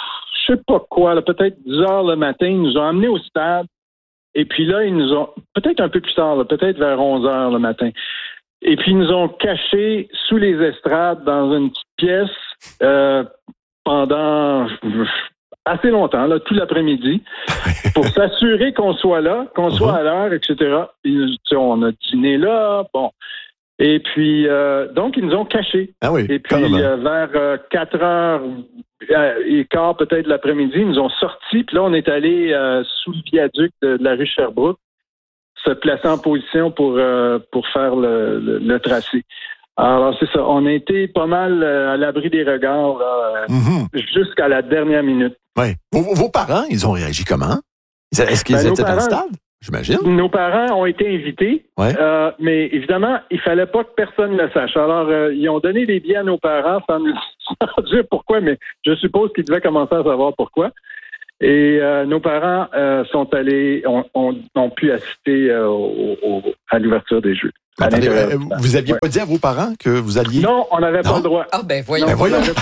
je sais pas quoi, là, peut-être dix heures le matin, ils nous ont amenés au stade. Et puis là, ils nous ont, peut-être un peu plus tard, là, peut-être vers onze heures le matin, Et puis, ils nous ont cachés sous les estrades dans une petite pièce euh, pendant assez longtemps, là, tout l'après-midi, pour s'assurer qu'on soit là, qu'on soit à l'heure, et cetera. Puis, on a dîné là, bon. Et puis, euh, donc, ils nous ont cachés. Ah oui, et puis, euh, vers euh, quatre heures et quart peut-être l'après-midi, ils nous ont sortis. Puis là, on est allé euh, sous le viaduc de, de la rue Sherbrooke, se placer en position pour, euh, pour faire le, le, le tracé. Alors, c'est ça. On a été pas mal euh, à l'abri des regards là, euh, mm-hmm. jusqu'à la dernière minute. Oui. Vos, vos parents, ils ont réagi comment? Est-ce qu'ils ben, étaient parents, dans le stade? J'imagine. Nos parents ont été invités, ouais. euh, mais évidemment, il fallait pas que personne le sache. Alors, euh, ils ont donné des billets à nos parents sans nous dire pourquoi, mais je suppose qu'ils devaient commencer à savoir pourquoi. Et euh, nos parents euh, sont allés, ont, ont, ont pu assister euh, au, au, à l'ouverture des Jeux. Attendez, euh, vous aviez ouais. pas dit à vos parents que vous alliez... Non, on n'avait pas le droit. Ah, ben voyons. Ben voyons. Il n'y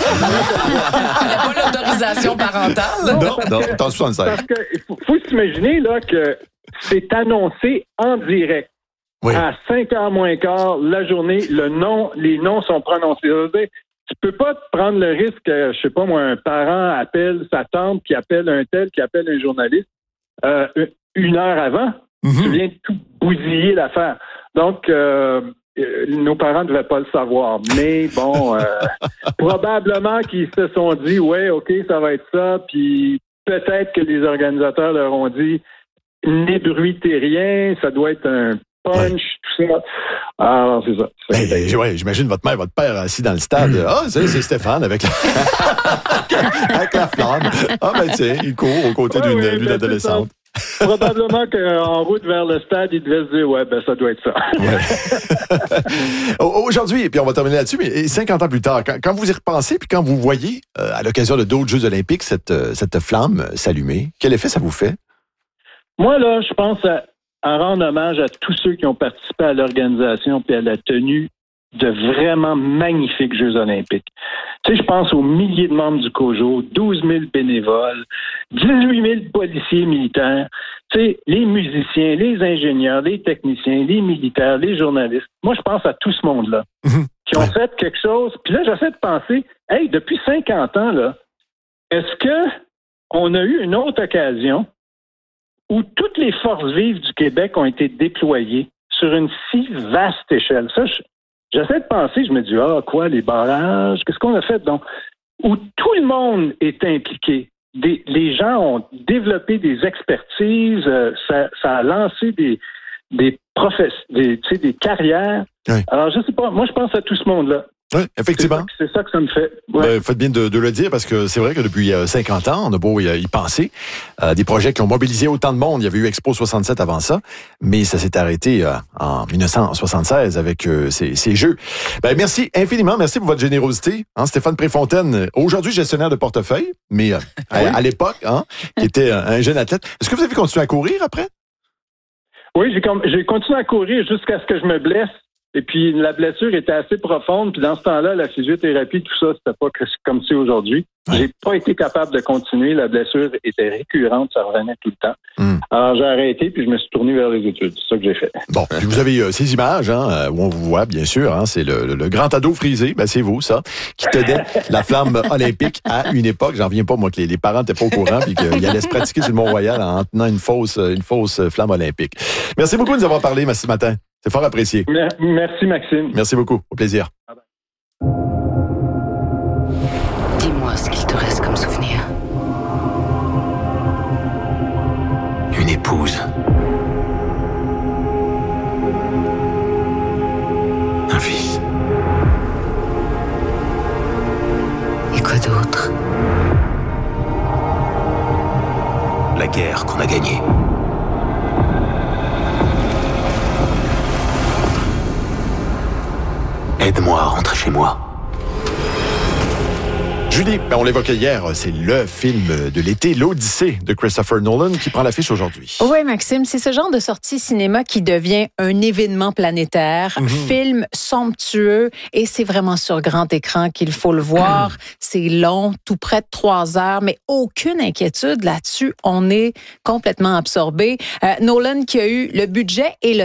a pas l'autorisation parentale. Non, non, attends, soixante-seize. Parce qu'il faut, faut s'imaginer là, que c'est annoncé en direct. Oui. À cinq heures moins quart, la journée, le nom, les noms sont prononcés. Tu peux pas te prendre le risque que, je sais pas moi, un parent appelle sa tante, qui appelle un tel, qui appelle un journaliste, euh, une heure avant. Mm-hmm. Tu viens de tout bousiller l'affaire. Donc, euh, euh, nos parents ne devaient pas le savoir. Mais bon, euh, probablement qu'ils se sont dit, ouais, OK, ça va être ça. Puis peut-être que les organisateurs leur ont dit, n'ébruitez rien, ça doit être un punch, ouais. tout ça. Alors, c'est ça. Ben, ben, ouais, j'imagine votre mère, votre père assis dans le stade. Ah, oh, c'est, c'est Stéphane avec la... avec la flamme. Ah, ben, tu sais, il court aux côtés ouais, d'une, ouais, d'une adolescente. Probablement qu'en route vers le stade, il devait se dire, ouais, ben, ça doit être ça. Ouais. Aujourd'hui, puis on va terminer là-dessus, mais cinquante ans plus tard, quand, quand vous y repensez, puis quand vous voyez, euh, à l'occasion de d'autres Jeux olympiques, cette, euh, cette flamme s'allumer, quel effet ça vous fait? Moi, là, je pense à, à rendre hommage à tous ceux qui ont participé à l'organisation puis à la tenue de vraiment magnifiques Jeux olympiques. Tu sais, je pense aux milliers de membres du COJO, douze mille bénévoles, dix-huit mille policiers militaires, tu sais, les musiciens, les ingénieurs, les techniciens, les militaires, les journalistes. Moi, je pense à tout ce monde-là mmh. qui ont ouais. fait quelque chose. Puis là, j'essaie de penser, hey, depuis cinquante ans, là, est-ce que on a eu une autre occasion où toutes les forces vives du Québec ont été déployées sur une si vaste échelle? Ça, je, j'essaie de penser, je me dis, ah, quoi, les barrages, qu'est-ce qu'on a fait? Donc, où tout le monde est impliqué. Des, les gens ont développé des expertises, euh, ça, ça a lancé des, des, professe, des, tu sais, des carrières. Oui. Alors, je sais pas, moi, je pense à tout ce monde-là. Oui, effectivement. C'est ça, c'est ça que ça me fait. Ouais. Ben, faites bien de, de le dire parce que c'est vrai que depuis cinquante ans, on a beau y, y penser. Euh, des projets qui ont mobilisé autant de monde. Il y avait eu Expo soixante-sept avant ça, mais ça s'est arrêté euh, en dix-neuf cent soixante-seize avec euh, ces, ces Jeux. Ben, merci infiniment. Merci pour votre générosité. Hein, Stéphane Préfontaine, aujourd'hui gestionnaire de portefeuille, mais euh, oui. à, à l'époque, hein, qui était un jeune athlète. Est-ce que vous avez continué à courir après? Oui, j'ai, j'ai continué à courir jusqu'à ce que je me blesse. Et puis, la blessure était assez profonde. Puis, dans ce temps-là, la physiothérapie, tout ça, c'était pas comme c'est aujourd'hui. Ouais. J'ai pas été capable de continuer. La blessure était récurrente. Ça revenait tout le temps. Mm. Alors, j'ai arrêté, puis je me suis tourné vers les études. C'est ça que j'ai fait. Bon, puis vous avez euh, ces images, hein, où on vous voit, bien sûr. Hein, c'est le, le, le grand ado frisé. Ben, c'est vous, ça, qui tenait la flamme olympique à une époque. J'en reviens pas, moi, que les, les parents n'étaient pas au courant, puis qu'ils allaient se pratiquer sur le Mont-Royal en tenant une fausse, une fausse flamme olympique. Merci beaucoup de nous avoir parlé ce matin. C'est fort apprécié. Merci, Maxime. Merci beaucoup. Au plaisir. Dis-moi ce qu'il te reste comme souvenir. Une épouse. Un fils. Et quoi d'autre? La guerre qu'on a gagnée. Aide-moi à rentrer chez moi. Julie, ben on l'évoquait hier, c'est le film de l'été, l'Odyssée de Christopher Nolan qui prend l'affiche aujourd'hui. Oui, Maxime, c'est ce genre de sortie cinéma qui devient un événement planétaire, mm-hmm. film somptueux et c'est vraiment sur grand écran qu'il faut le voir. Mm. C'est long, tout près de trois heures, mais aucune inquiétude là-dessus. On est complètement absorbé. Euh, Nolan qui a eu le budget et le temps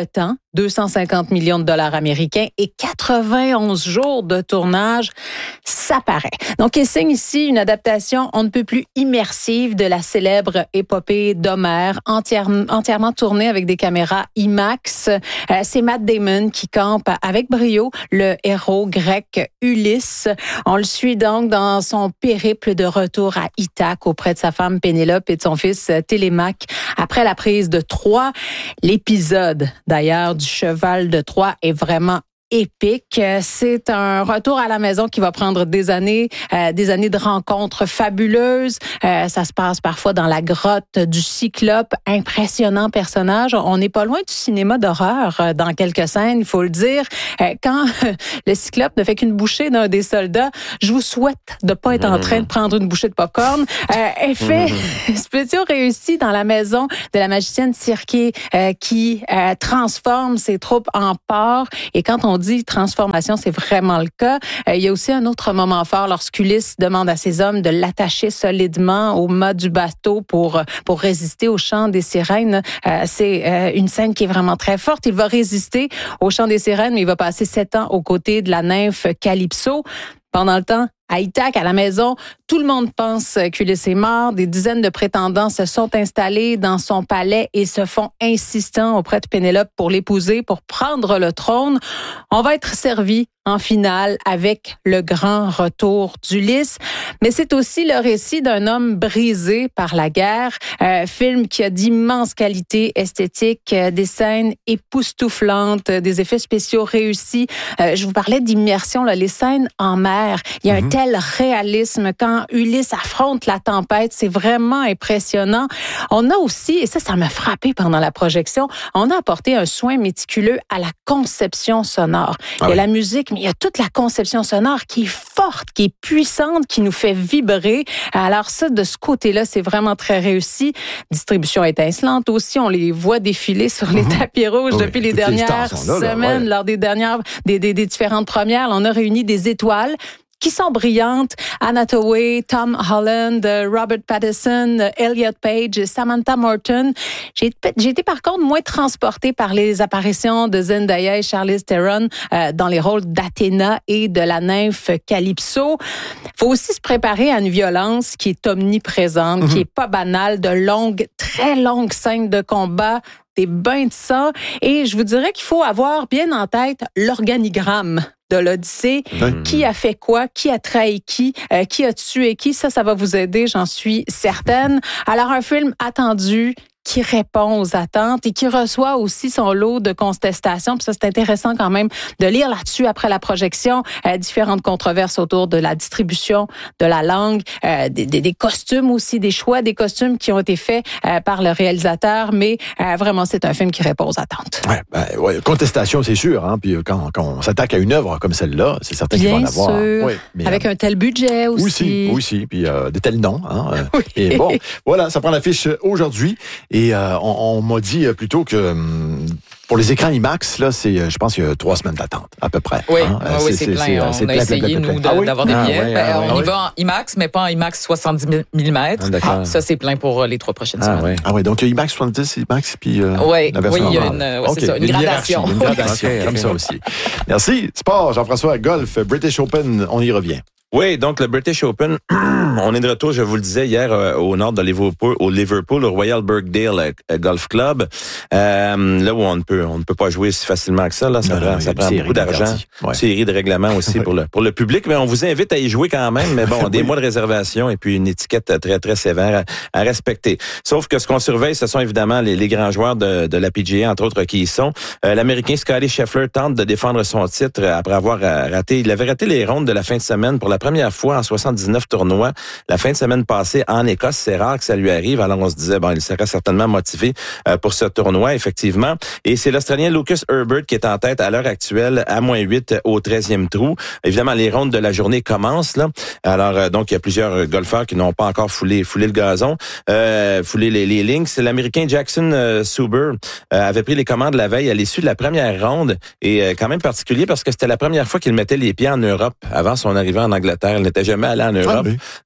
deux cent cinquante millions de dollars américains et quatre-vingt-onze jours de tournage, ça paraît. Donc, il signe ici une adaptation on ne peut plus immersive de la célèbre épopée d'Homère, entièrement, entièrement tournée avec des caméras IMAX. Euh, c'est Matt Damon qui campe avec brio le héros grec Ulysse. On le suit donc dans son périple de retour à Ithaque auprès de sa femme Pénélope et de son fils Télémaque après la prise de Troie. L'épisode, d'ailleurs, du cheval de Troie est vraiment épique. C'est un retour à la maison qui va prendre des années, euh, des années de rencontres fabuleuses. Euh, ça se passe parfois dans la grotte du Cyclope, impressionnant personnage. On n'est pas loin du cinéma d'horreur euh, dans quelques scènes, il faut le dire. Euh, quand euh, le Cyclope ne fait qu'une bouchée d'un des soldats, je vous souhaite de pas être en train de prendre une bouchée de popcorn. Euh, effet spéciaux réussis dans la maison de la magicienne Circé euh, qui euh, transforme ses troupes en porcs. Et quand on dit transformation, c'est vraiment le cas. Euh, il y a aussi un autre moment fort lorsqu'Ulysse demande à ses hommes de l'attacher solidement au mât du bateau pour pour résister au chant des sirènes. Euh, c'est euh, une scène qui est vraiment très forte. Il va résister au chant des sirènes, mais il va passer sept ans aux côtés de la nymphe Calypso. Pendant le temps, à Ithaque, à la maison, tout le monde pense qu'Ulysse est mort. Des dizaines de prétendants se sont installés dans son palais et se font insistants auprès de Pénélope pour l'épouser, pour prendre le trône. On va être servi en finale avec le grand retour d'Ulysse. Mais c'est aussi le récit d'un homme brisé par la guerre. Euh, film qui a d'immenses qualités esthétiques, euh, des scènes époustouflantes, euh, des effets spéciaux réussis. Euh, je vous parlais d'immersion, là, les scènes en mer. Il y a mm-hmm. un tel réalisme quand Ulysse affronte la tempête. C'est vraiment impressionnant. On a aussi, et ça, ça m'a frappé pendant la projection, on a apporté un soin méticuleux à la conception sonore. Ah il y a oui. la musique, mais il y a toute la conception sonore qui est forte, qui est puissante, qui nous fait vibrer. Alors ça, de ce côté-là, c'est vraiment très réussi. Distribution étincelante aussi. On les voit défiler sur les mm-hmm. tapis rouges oui, depuis les dernières les là, semaines, là, ouais. lors des dernières, des, des, des différentes premières. On a réuni des étoiles qui sont brillantes. Anne Hathaway, Tom Holland, Robert Pattinson, Elliot Page, Samantha Morton. J'ai, j'ai été par contre moins transportée par les apparitions de Zendaya et Charlize Theron euh, dans les rôles d'Athéna et de la nymphe Calypso. Faut aussi se préparer à une violence qui est omniprésente, mm-hmm. qui est pas banale, de longues, très longues scènes de combat, des bains de sang. Et je vous dirais qu'il faut avoir bien en tête l'organigramme de l'Odyssée. Mmh. Qui a fait quoi? Qui a trahi qui? Euh, qui a tué qui? Ça, ça va vous aider, j'en suis certaine. Alors, un film attendu qui répond aux attentes et qui reçoit aussi son lot de contestations. Puis ça, c'est intéressant quand même de lire là-dessus après la projection. Euh, différentes controverses autour de la distribution, de la langue, euh, des, des, des costumes aussi, des choix des costumes qui ont été faits euh, par le réalisateur. Mais euh, vraiment, c'est un film qui répond aux attentes. Ouais, ben, ouais, contestation, c'est sûr. Hein? Puis quand, quand on s'attaque à une œuvre comme celle-là, c'est certain qu'il va en avoir. Sûr. Oui, mais, avec euh, un tel budget aussi. Aussi, aussi. Puis euh, de tels noms. Hein? Oui. Et bon, voilà, ça prend l'affiche aujourd'hui. Et euh, on, on m'a dit plutôt que hum, pour les écrans IMAX, là, c'est, je pense qu'il y a trois semaines d'attente, à peu près. Oui, hein? oui, c'est, c'est, c'est plein. C'est, on c'est a plein, essayé, plein, plein, plein. nous, de, ah oui? d'avoir des billets. Ah ouais, ben, ah on ouais. y va en IMAX, mais pas en IMAX soixante-dix millimètres. Ah, ça, c'est plein pour les trois prochaines ah, semaines. Ouais. Ah oui, donc il y a IMAX soixante-dix, IMAX, puis euh, ouais, la version oui, il y a une, ouais, okay. c'est ça, une, une gradation. Une gradation, okay, comme ça aussi. Merci. Sport, Jean-François, golf, British Open, on y revient. Oui, donc le British Open, on est de retour, je vous le disais hier, euh, au nord de Liverpool, au Liverpool, au Royal Birkdale euh, Golf Club, euh, là où on ne peut, on ne peut pas jouer si facilement que ça. Là, ça non, prend, non, ça prend beaucoup d'argent. Ouais. Série de règlements aussi pour le pour le public, mais on vous invite à y jouer quand même. Mais bon, des oui. mois de réservation et puis une étiquette très très sévère à, à respecter. Sauf que ce qu'on surveille, ce sont évidemment les, les grands joueurs de, de la P G A, entre autres, qui y sont. Euh, L'Américain Scottie Scheffler tente de défendre son titre après avoir raté. Il avait raté les rondes de la fin de semaine pour la première fois en soixante-dix-neuf tournois. La fin de semaine passée en Écosse, c'est rare que ça lui arrive. Alors on se disait, bon, il serait certainement motivé euh, pour ce tournoi, effectivement. Et c'est l'Australien Lucas Herbert qui est en tête à l'heure actuelle à moins huit au treizième trou. Évidemment, les rondes de la journée commencent là. Alors euh, donc il y a plusieurs golfeurs qui n'ont pas encore foulé foulé le gazon, euh, foulé les, les links. L'Américain Jackson euh, Suber euh, avait pris les commandes la veille à l'issue de la première ronde et euh, quand même particulier parce que c'était la première fois qu'il mettait les pieds en Europe avant son arrivée en Angleterre. Il n'était jamais allé en Europe. Ah, oui.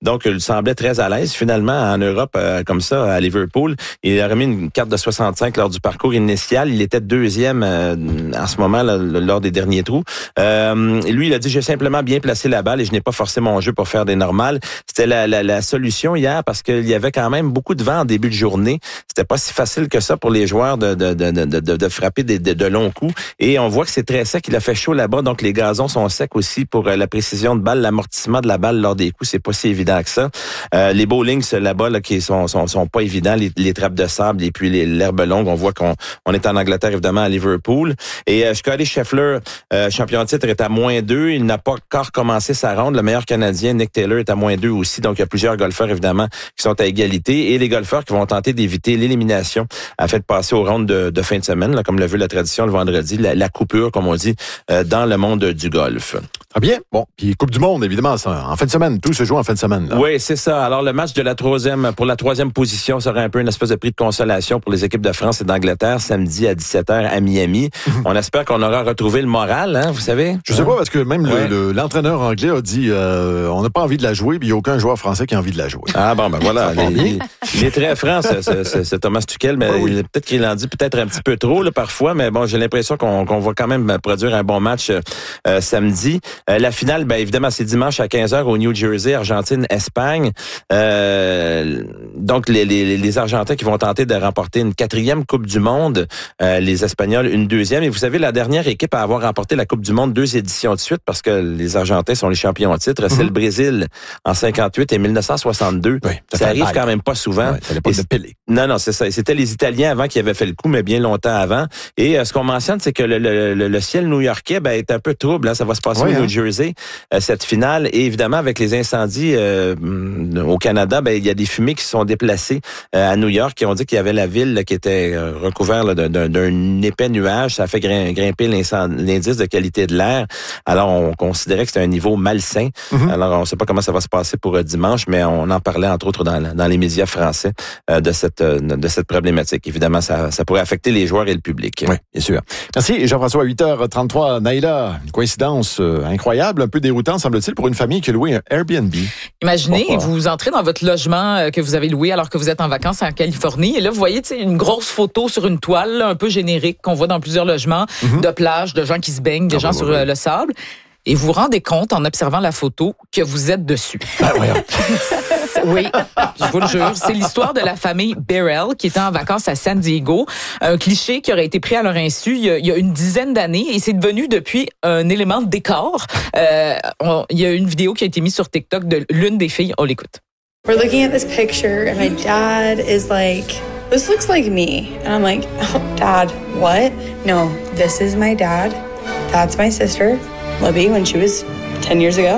Donc, il semblait très à l'aise finalement en Europe, euh, comme ça, à Liverpool. Il a remis une carte de soixante-cinq lors du parcours initial. Il était deuxième euh, en ce moment là, lors des derniers trous. Euh, lui, il a dit, j'ai simplement bien placé la balle et je n'ai pas forcé mon jeu pour faire des normales. C'était la, la, la solution hier parce qu'il y avait quand même beaucoup de vent en début de journée. C'était pas si facile que ça pour les joueurs de, de, de, de, de, de frapper des, de, de longs coups. Et on voit que c'est très sec. Il a fait chaud là-bas, donc les gazons sont secs aussi pour la précision de balle, l'amortissement de la balle lors des coups, c'est pas si évident que ça. Euh, les bowlings là-bas là, qui sont, sont sont pas évidents, les, les trappes de sable et puis les, l'herbe longue, on voit qu'on on est en Angleterre évidemment à Liverpool. Et euh, Scottie Scheffler, euh, champion de titre, est à moins deux. Il n'a pas encore commencé sa ronde. Le meilleur Canadien, Nick Taylor, est à moins deux aussi. Donc il y a plusieurs golfeurs évidemment qui sont à égalité et les golfeurs qui vont tenter d'éviter l'élimination afin de passer aux rondes de, de fin de semaine, là, comme le veut la tradition le vendredi, la, la coupure comme on dit euh, dans le monde du golf. Très bien. Bon, puis Coupe du Monde, évidemment, ça, en fin de semaine. Tout se joue en fin de semaine. Là. Oui, c'est ça. Alors, le match de la troisième, pour la troisième position serait un peu une espèce de prix de consolation pour les équipes de France et d'Angleterre, samedi à dix-sept heures à Miami. On espère qu'on aura retrouvé le moral, hein, vous savez? Je sais pas, parce que même ouais. le, le, l'entraîneur anglais a dit euh, on n'a pas envie de la jouer, puis il n'y a aucun joueur français qui a envie de la jouer. Ah bon, ben voilà. il, il est très franc, c'est Thomas Tuchel, mais oui, oui. peut-être qu'il en dit peut-être un petit peu trop là, parfois, mais bon, j'ai l'impression qu'on, qu'on va quand même produire un bon match euh, samedi. Euh, la finale, ben évidemment, c'est dimanche à quinze heures au New Jersey, Argentine, Espagne. Euh, donc, les, les, les Argentins qui vont tenter de remporter une quatrième Coupe du Monde, euh, les Espagnols une deuxième. Et vous savez, la dernière équipe à avoir remporté la Coupe du Monde deux éditions de suite, parce que les Argentins sont les champions en titre, mm-hmm. c'est le Brésil en cinquante-huit et mille neuf cent soixante-deux. Oui, ça, ça arrive quand même pas souvent. Ouais, ça pas de Pelé. Non, non, c'est ça. C'était les Italiens avant qui avaient fait le coup, mais bien longtemps avant. Et euh, ce qu'on mentionne, c'est que le, le, le, le ciel new-yorkais ben, est un peu trouble. Hein. Ça va se passer oui, au New hein. Jersey, euh, cette finale. Et évidemment, avec les incendies euh, au Canada, ben, il y a des fumées qui se sont déplacées euh, à New York, qui ont dit qu'il y avait la ville là, qui était euh, recouverte là, d'un, d'un épais nuage. Ça a fait grimper l'indice de qualité de l'air. Alors, on considérait que c'était un niveau malsain. Mm-hmm. Alors, on ne sait pas comment ça va se passer pour euh, dimanche, mais on en parlait, entre autres, dans, dans les médias français euh, de cette euh, de cette problématique. Évidemment, ça, ça pourrait affecter les joueurs et le public. Oui, bien sûr. Merci, Jean-François. À huit heures trente-trois, Naïla, une coïncidence euh, incroyable, un peu déroutante, semble-t-il, pour une famille qui a loué un Airbnb. Imaginez, Pourquoi? vous entrez dans votre logement que vous avez loué alors que vous êtes en vacances en Californie, et là, vous voyez une grosse photo sur une toile, là, un peu générique, qu'on voit dans plusieurs logements, mm-hmm. de plage, de gens qui se baignent, de ah, gens bah, sur bah, le sable. Et vous vous rendez compte, en observant la photo, que vous êtes dessus. Ben, voyons. Oui, je vous le jure. C'est l'histoire de la famille Beryl qui était en vacances à San Diego. Un cliché qui aurait été pris à leur insu il y a, il y a une dizaine d'années et c'est devenu depuis un élément de décor. Euh, on, il y a une vidéo qui a été mise sur TikTok de l'une des filles. On l'écoute. We're looking at this picture and my dad is like, this looks like me. And I'm like, oh, Dad, what? No, this is my dad. That's my sister, Libby, when she was ten years ago.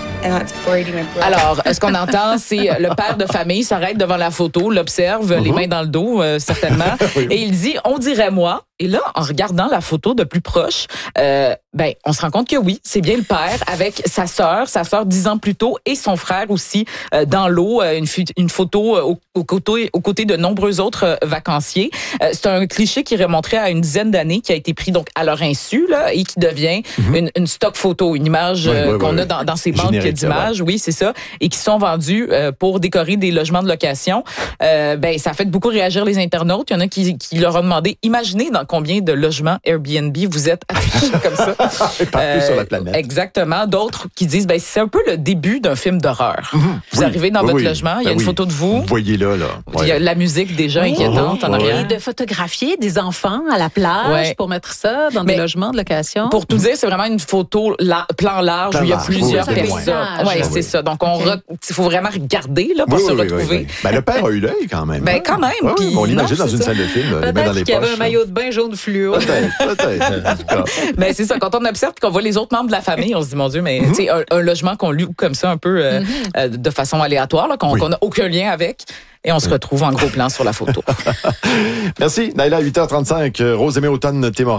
Alors, ce qu'on entend, c'est le père de famille s'arrête devant la photo, l'observe, uh-huh. les mains dans le dos, euh, certainement, oui. et il dit, on dirait moi. Et là, en regardant la photo de plus proche, euh, ben, on se rend compte que oui, c'est bien le père avec sa sœur, sa sœur dix ans plus tôt, et son frère aussi euh, dans l'eau, euh, une, une photo au, au, côté, aux côtés de nombreux autres euh, vacanciers. Euh, c'est un cliché qui remonterait à une dizaine d'années, qui a été pris donc à leur insu, là, et qui devient mm-hmm. une, une stock photo, une image euh, oui, oui, qu'on oui, a dans, dans ces banques d'images, oui, c'est ça, et qui sont vendues euh, pour décorer des logements de location. Euh, ben, ça a fait beaucoup réagir les internautes. Il y en a qui, qui leur ont demandé, imaginez dans combien de logements Airbnb vous êtes affichés comme ça. Et partout euh, sur la planète. Exactement. D'autres qui disent, ben, c'est un peu le début d'un film d'horreur. Mmh. Vous oui. arrivez dans oui, votre oui. logement, il y a ben une oui. photo de vous. Vous voyez là, là. Ouais. Il y a la musique déjà oh, inquiétante oh, en arrière. Et de photographier des enfants à la plage ouais. pour mettre ça dans Mais des logements de location. Pour tout dire, c'est vraiment une photo la, plan large plan où il y a plusieurs oui, personnes. Oui, ouais, c'est ça. Donc, on okay. re... il faut vraiment regarder là, pour oui, se oui, retrouver. Oui, oui. Ben, le père a eu l'œil quand même. Ben, quand même. Ouais, puis, on l'imagine non, dans une ça. salle de film, les mains dans les poches. Peut-être qu'il y avait un maillot de bain jaune fluo. Peut-être, peut-être. Ben, c'est ça. Quand on observe et qu'on voit les autres membres de la famille, on se dit, mon Dieu, mais mm-hmm. un, un logement qu'on loue comme ça un peu euh, mm-hmm. euh, de façon aléatoire, là, qu'on oui. n'a aucun lien avec. Et on se retrouve en gros plan sur la photo. Merci. Naïla, huit heures trente-cinq, Rosemée Automne-Témorin.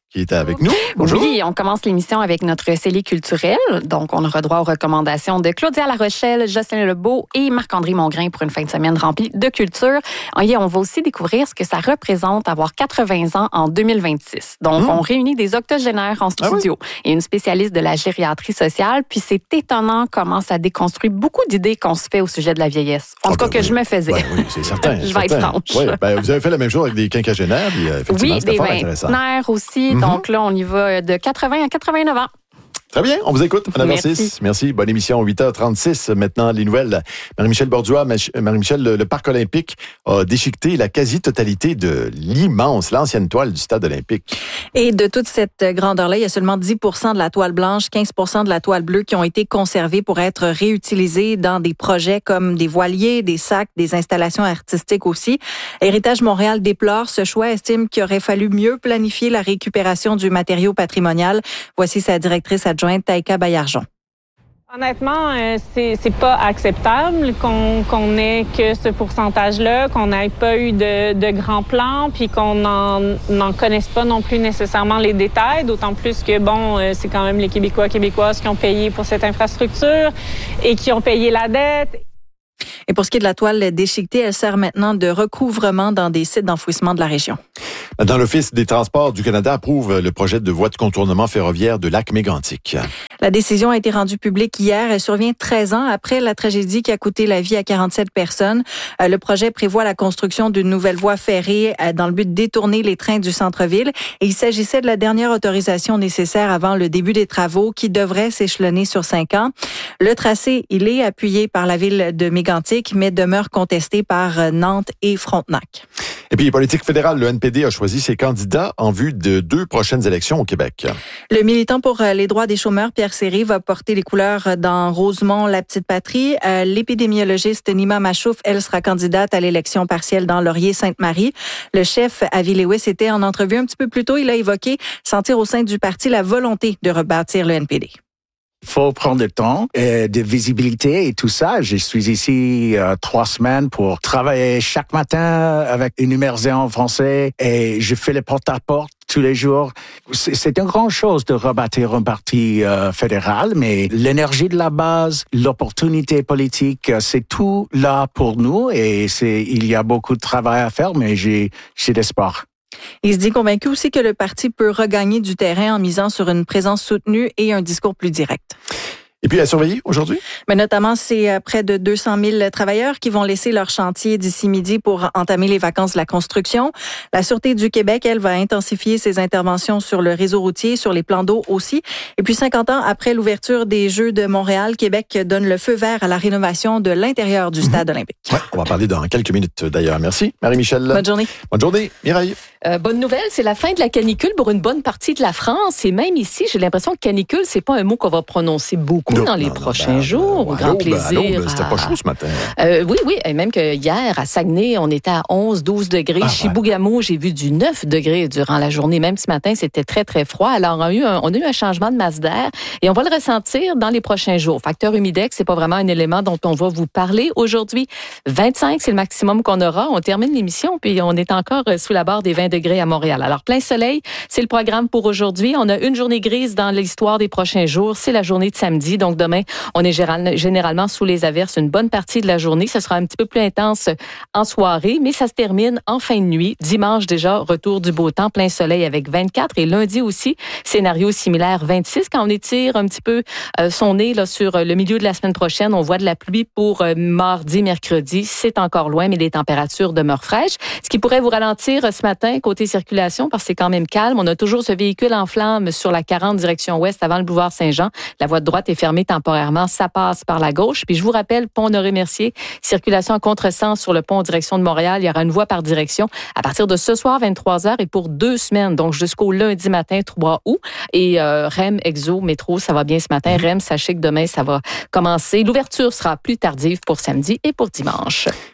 qui est avec nous. Bonjour. Oui, on commence l'émission avec notre scellé culturel. Donc, on aura droit aux recommandations de Claudia Larochelle, Jocelyn Lebeau et Marc-André Mongrain pour une fin de semaine remplie de culture. Et on va aussi découvrir ce que ça représente avoir quatre-vingts ans en deux mille vingt-six. Donc, mmh. on réunit des octogénaires en studio ah oui? et une spécialiste de la gériatrie sociale. Puis, c'est étonnant comment ça déconstruit beaucoup d'idées qu'on se fait au sujet de la vieillesse. En oh, tout cas, ben, que oui. je me faisais. Ben, oui, c'est certain. je vais être franche. Oui, ben, vous avez fait la même chose avec des quinquagénaires. Puis, effectivement, oui, des vingtenaires aussi. Mm-hmm. Donc là, on y va de quatre-vingts à quatre-vingt-neuf ans. Très bien, on vous écoute. Madame Merci. Narcisse. Merci. Bonne émission, huit heures trente-six. Maintenant, les nouvelles. Marie-Michel Bordua, Marie-Michel, le, le Parc olympique a déchiqueté la quasi-totalité de l'immense, l'ancienne toile du stade olympique. Et de toute cette grandeur-là, il y a seulement dix pour cent de la toile blanche, quinze pour cent de la toile bleue qui ont été conservés pour être réutilisés dans des projets comme des voiliers, des sacs, des installations artistiques aussi. Héritage Montréal déplore ce choix, estime qu'il aurait fallu mieux planifier la récupération du matériau patrimonial. Voici sa directrice adjointe. Jointe Taïka Bayarjon. Honnêtement, euh, c'est, c'est pas acceptable qu'on, qu'on ait que ce pourcentage-là, qu'on n'ait pas eu de, de grands plans, puis qu'on n'en connaisse pas non plus nécessairement les détails, d'autant plus que, bon, euh, c'est quand même les Québécois, Québécoises qui ont payé pour cette infrastructure et qui ont payé la dette. Et pour ce qui est de la toile déchiquetée, elle sert maintenant de recouvrement dans des sites d'enfouissement de la région. Dans l'Office des transports du Canada approuve le projet de voie de contournement ferroviaire de Lac-Mégantic. La décision a été rendue publique hier. Elle survient treize ans après la tragédie qui a coûté la vie à quarante-sept personnes. Le projet prévoit la construction d'une nouvelle voie ferrée dans le but de détourner les trains du centre-ville. Et il s'agissait de la dernière autorisation nécessaire avant le début des travaux qui devraient s'échelonner sur cinq ans. Le tracé, il est appuyé par la ville de Mégantic, mais demeure contesté par Nantes et Frontenac. Et puis, politique fédérale, le N P D a choisi ses candidats en vue de deux prochaines élections au Québec. Le militant pour les droits des chômeurs, Pierre Séré, va porter les couleurs dans Rosemont, la petite patrie. L'épidémiologiste Nima Machouf, elle, sera candidate à l'élection partielle dans Laurier-Sainte-Marie. Le chef, Avi Lewis, était en entrevue un petit peu plus tôt. Il a évoqué sentir au sein du parti la volonté de rebâtir le N P D. Il faut prendre le temps euh, de visibilité et tout ça. Je suis ici euh, trois semaines pour travailler chaque matin avec une immersion en français et je fais le porte-à-porte tous les jours. C'est, c'est une grande chose de rebâtir un parti euh, fédéral, mais l'énergie de la base, l'opportunité politique, c'est tout là pour nous et c'est, il y a beaucoup de travail à faire, mais j'ai, j'ai d'espoir. Il se dit convaincu aussi que le parti peut regagner du terrain en misant sur une présence soutenue et un discours plus direct. Et puis, à surveiller aujourd'hui? Mais notamment, c'est près de deux cent mille travailleurs qui vont laisser leur chantier d'ici midi pour entamer les vacances de la construction. La Sûreté du Québec, elle, va intensifier ses interventions sur le réseau routier, sur les plans d'eau aussi. Et puis, cinquante ans après l'ouverture des Jeux de Montréal, Québec donne le feu vert à la rénovation de l'intérieur du stade mmh. olympique. Ouais, on va parler dans quelques minutes d'ailleurs. Merci, Marie-Michel. Bonne journée. Bonne journée, Mireille. Euh, bonne nouvelle, c'est la fin de la canicule pour une bonne partie de la France. Et même ici, j'ai l'impression que canicule, c'est pas un mot qu'on va prononcer beaucoup non, dans les non, prochains non, jours. Ben, grand plaisir. Ben, à... C'était pas chaud ce matin. Euh, oui, oui. Et même que hier, à Saguenay, on était à onze, douze degrés. Ah, Chibougamau, ouais. j'ai vu du neuf degrés durant la journée. Même ce matin, c'était très, très froid. Alors, on a eu un, on a eu un changement de masse d'air et on va le ressentir dans les prochains jours. Facteur humidex, c'est pas vraiment un élément dont on va vous parler aujourd'hui. vingt-cinq, c'est le maximum qu'on aura. On termine l'émission, puis on est encore sous la barre des vingt degrés à Montréal. Alors, plein soleil, c'est le programme pour aujourd'hui. On a une journée grise dans l'histoire des prochains jours. C'est la journée de samedi. Donc, demain, on est généralement sous les averses une bonne partie de la journée. Ce sera un petit peu plus intense en soirée, mais ça se termine en fin de nuit. Dimanche, déjà, retour du beau temps, plein soleil avec vingt-quatre. Et lundi aussi, scénario similaire, vingt-six. Quand on étire un petit peu euh, son nez là, sur le milieu de la semaine prochaine, on voit de la pluie pour euh, mardi, mercredi. C'est encore loin, mais les températures demeurent fraîches. Ce qui pourrait vous ralentir ce matin, côté circulation, parce que c'est quand même calme. On a toujours ce véhicule en flamme sur la quarante direction ouest avant le boulevard Saint-Jean. La voie de droite est fermée temporairement. Ça passe par la gauche. Puis je vous rappelle, pont Honoré-Mercier, circulation en contresens sur le pont en direction de Montréal. Il y aura une voie par direction à partir de ce soir, vingt-trois heures, et pour deux semaines, donc jusqu'au lundi matin, trois août. Et euh, R E M, Exo, Métro, ça va bien ce matin. R E M, sachez que demain, ça va commencer. L'ouverture sera plus tardive pour samedi et pour dimanche.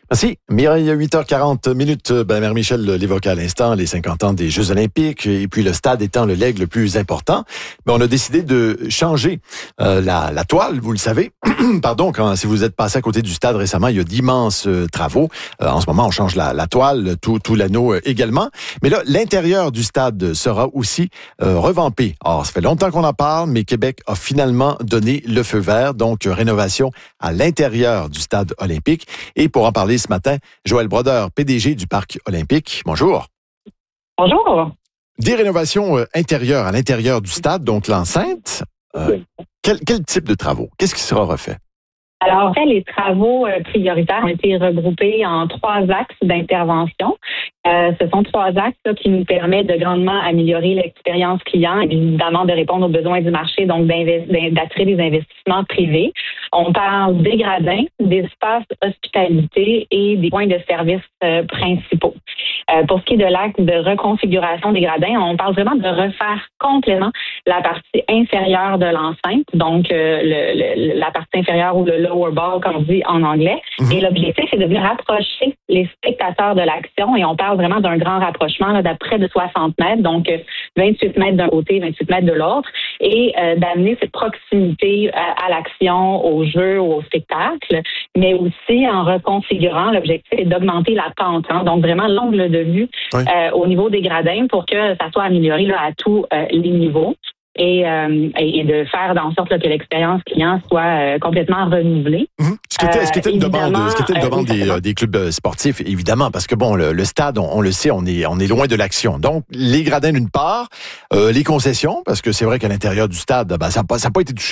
Merci. Mireille, huit heures quarante minutes. Ben, Mère Michel l'évoquait à l'instant, les cinquante ans des Jeux olympiques, et puis le stade étant le legs le plus important. Ben, on a décidé de changer euh, la, la toile, vous le savez. Pardon, quand si vous êtes passé à côté du stade récemment, il y a d'immenses euh, travaux. Euh, en ce moment, on change la, la toile, tout, tout l'anneau euh, également. Mais là, l'intérieur du stade sera aussi euh, revampé. Alors, ça fait longtemps qu'on en parle, mais Québec a finalement donné le feu vert, donc euh, rénovation à l'intérieur du stade olympique. Et pour en parler ce matin, Joël Brodeur, P D G du Parc olympique. Bonjour. Bonjour. Des rénovations euh, intérieures à l'intérieur du stade, donc l'enceinte. Euh, quel, quel type de travaux? Qu'est-ce qui sera refait? Alors, en fait, les travaux euh, prioritaires ont été regroupés en trois axes d'intervention. Euh, ce sont trois axes là, qui nous permettent de grandement améliorer l'expérience client, évidemment de répondre aux besoins du marché, donc d'attirer des investissements privés. On parle des gradins, des espaces hospitalité et des points de service euh, principaux. Euh, pour ce qui est de l'acte de reconfiguration des gradins, on parle vraiment de refaire complètement la partie inférieure de l'enceinte, donc euh, le, le, la partie inférieure ou le lower ball, comme on dit en anglais. Mm-hmm. Et l'objectif, c'est de venir rapprocher les spectateurs de l'action, et on parle vraiment d'un grand rapprochement là, d'à près de soixante mètres, donc euh, vingt-huit mètres d'un côté, vingt-huit mètres de l'autre, et euh, d'amener cette proximité à, à l'action, au jeu, au spectacle, mais aussi en reconfigurant, l'objectif est d'augmenter la pente, hein, donc vraiment l'angle de vue oui. euh, au niveau des gradins pour que ça soit amélioré là, à tous euh, les niveaux. Et, euh, et de faire en sorte là, que l'expérience client soit euh, complètement renouvelée. Mmh. Ce qui était, ce qui était une demande, ce qui était une demande euh, des, euh, des clubs sportifs, évidemment, parce que bon, le, le stade, on, on le sait, on est, on est loin de l'action. Donc, les gradins d'une part, euh, les concessions, parce que c'est vrai qu'à l'intérieur du stade, ben, ça n'a pas, ça n'a pas été touché.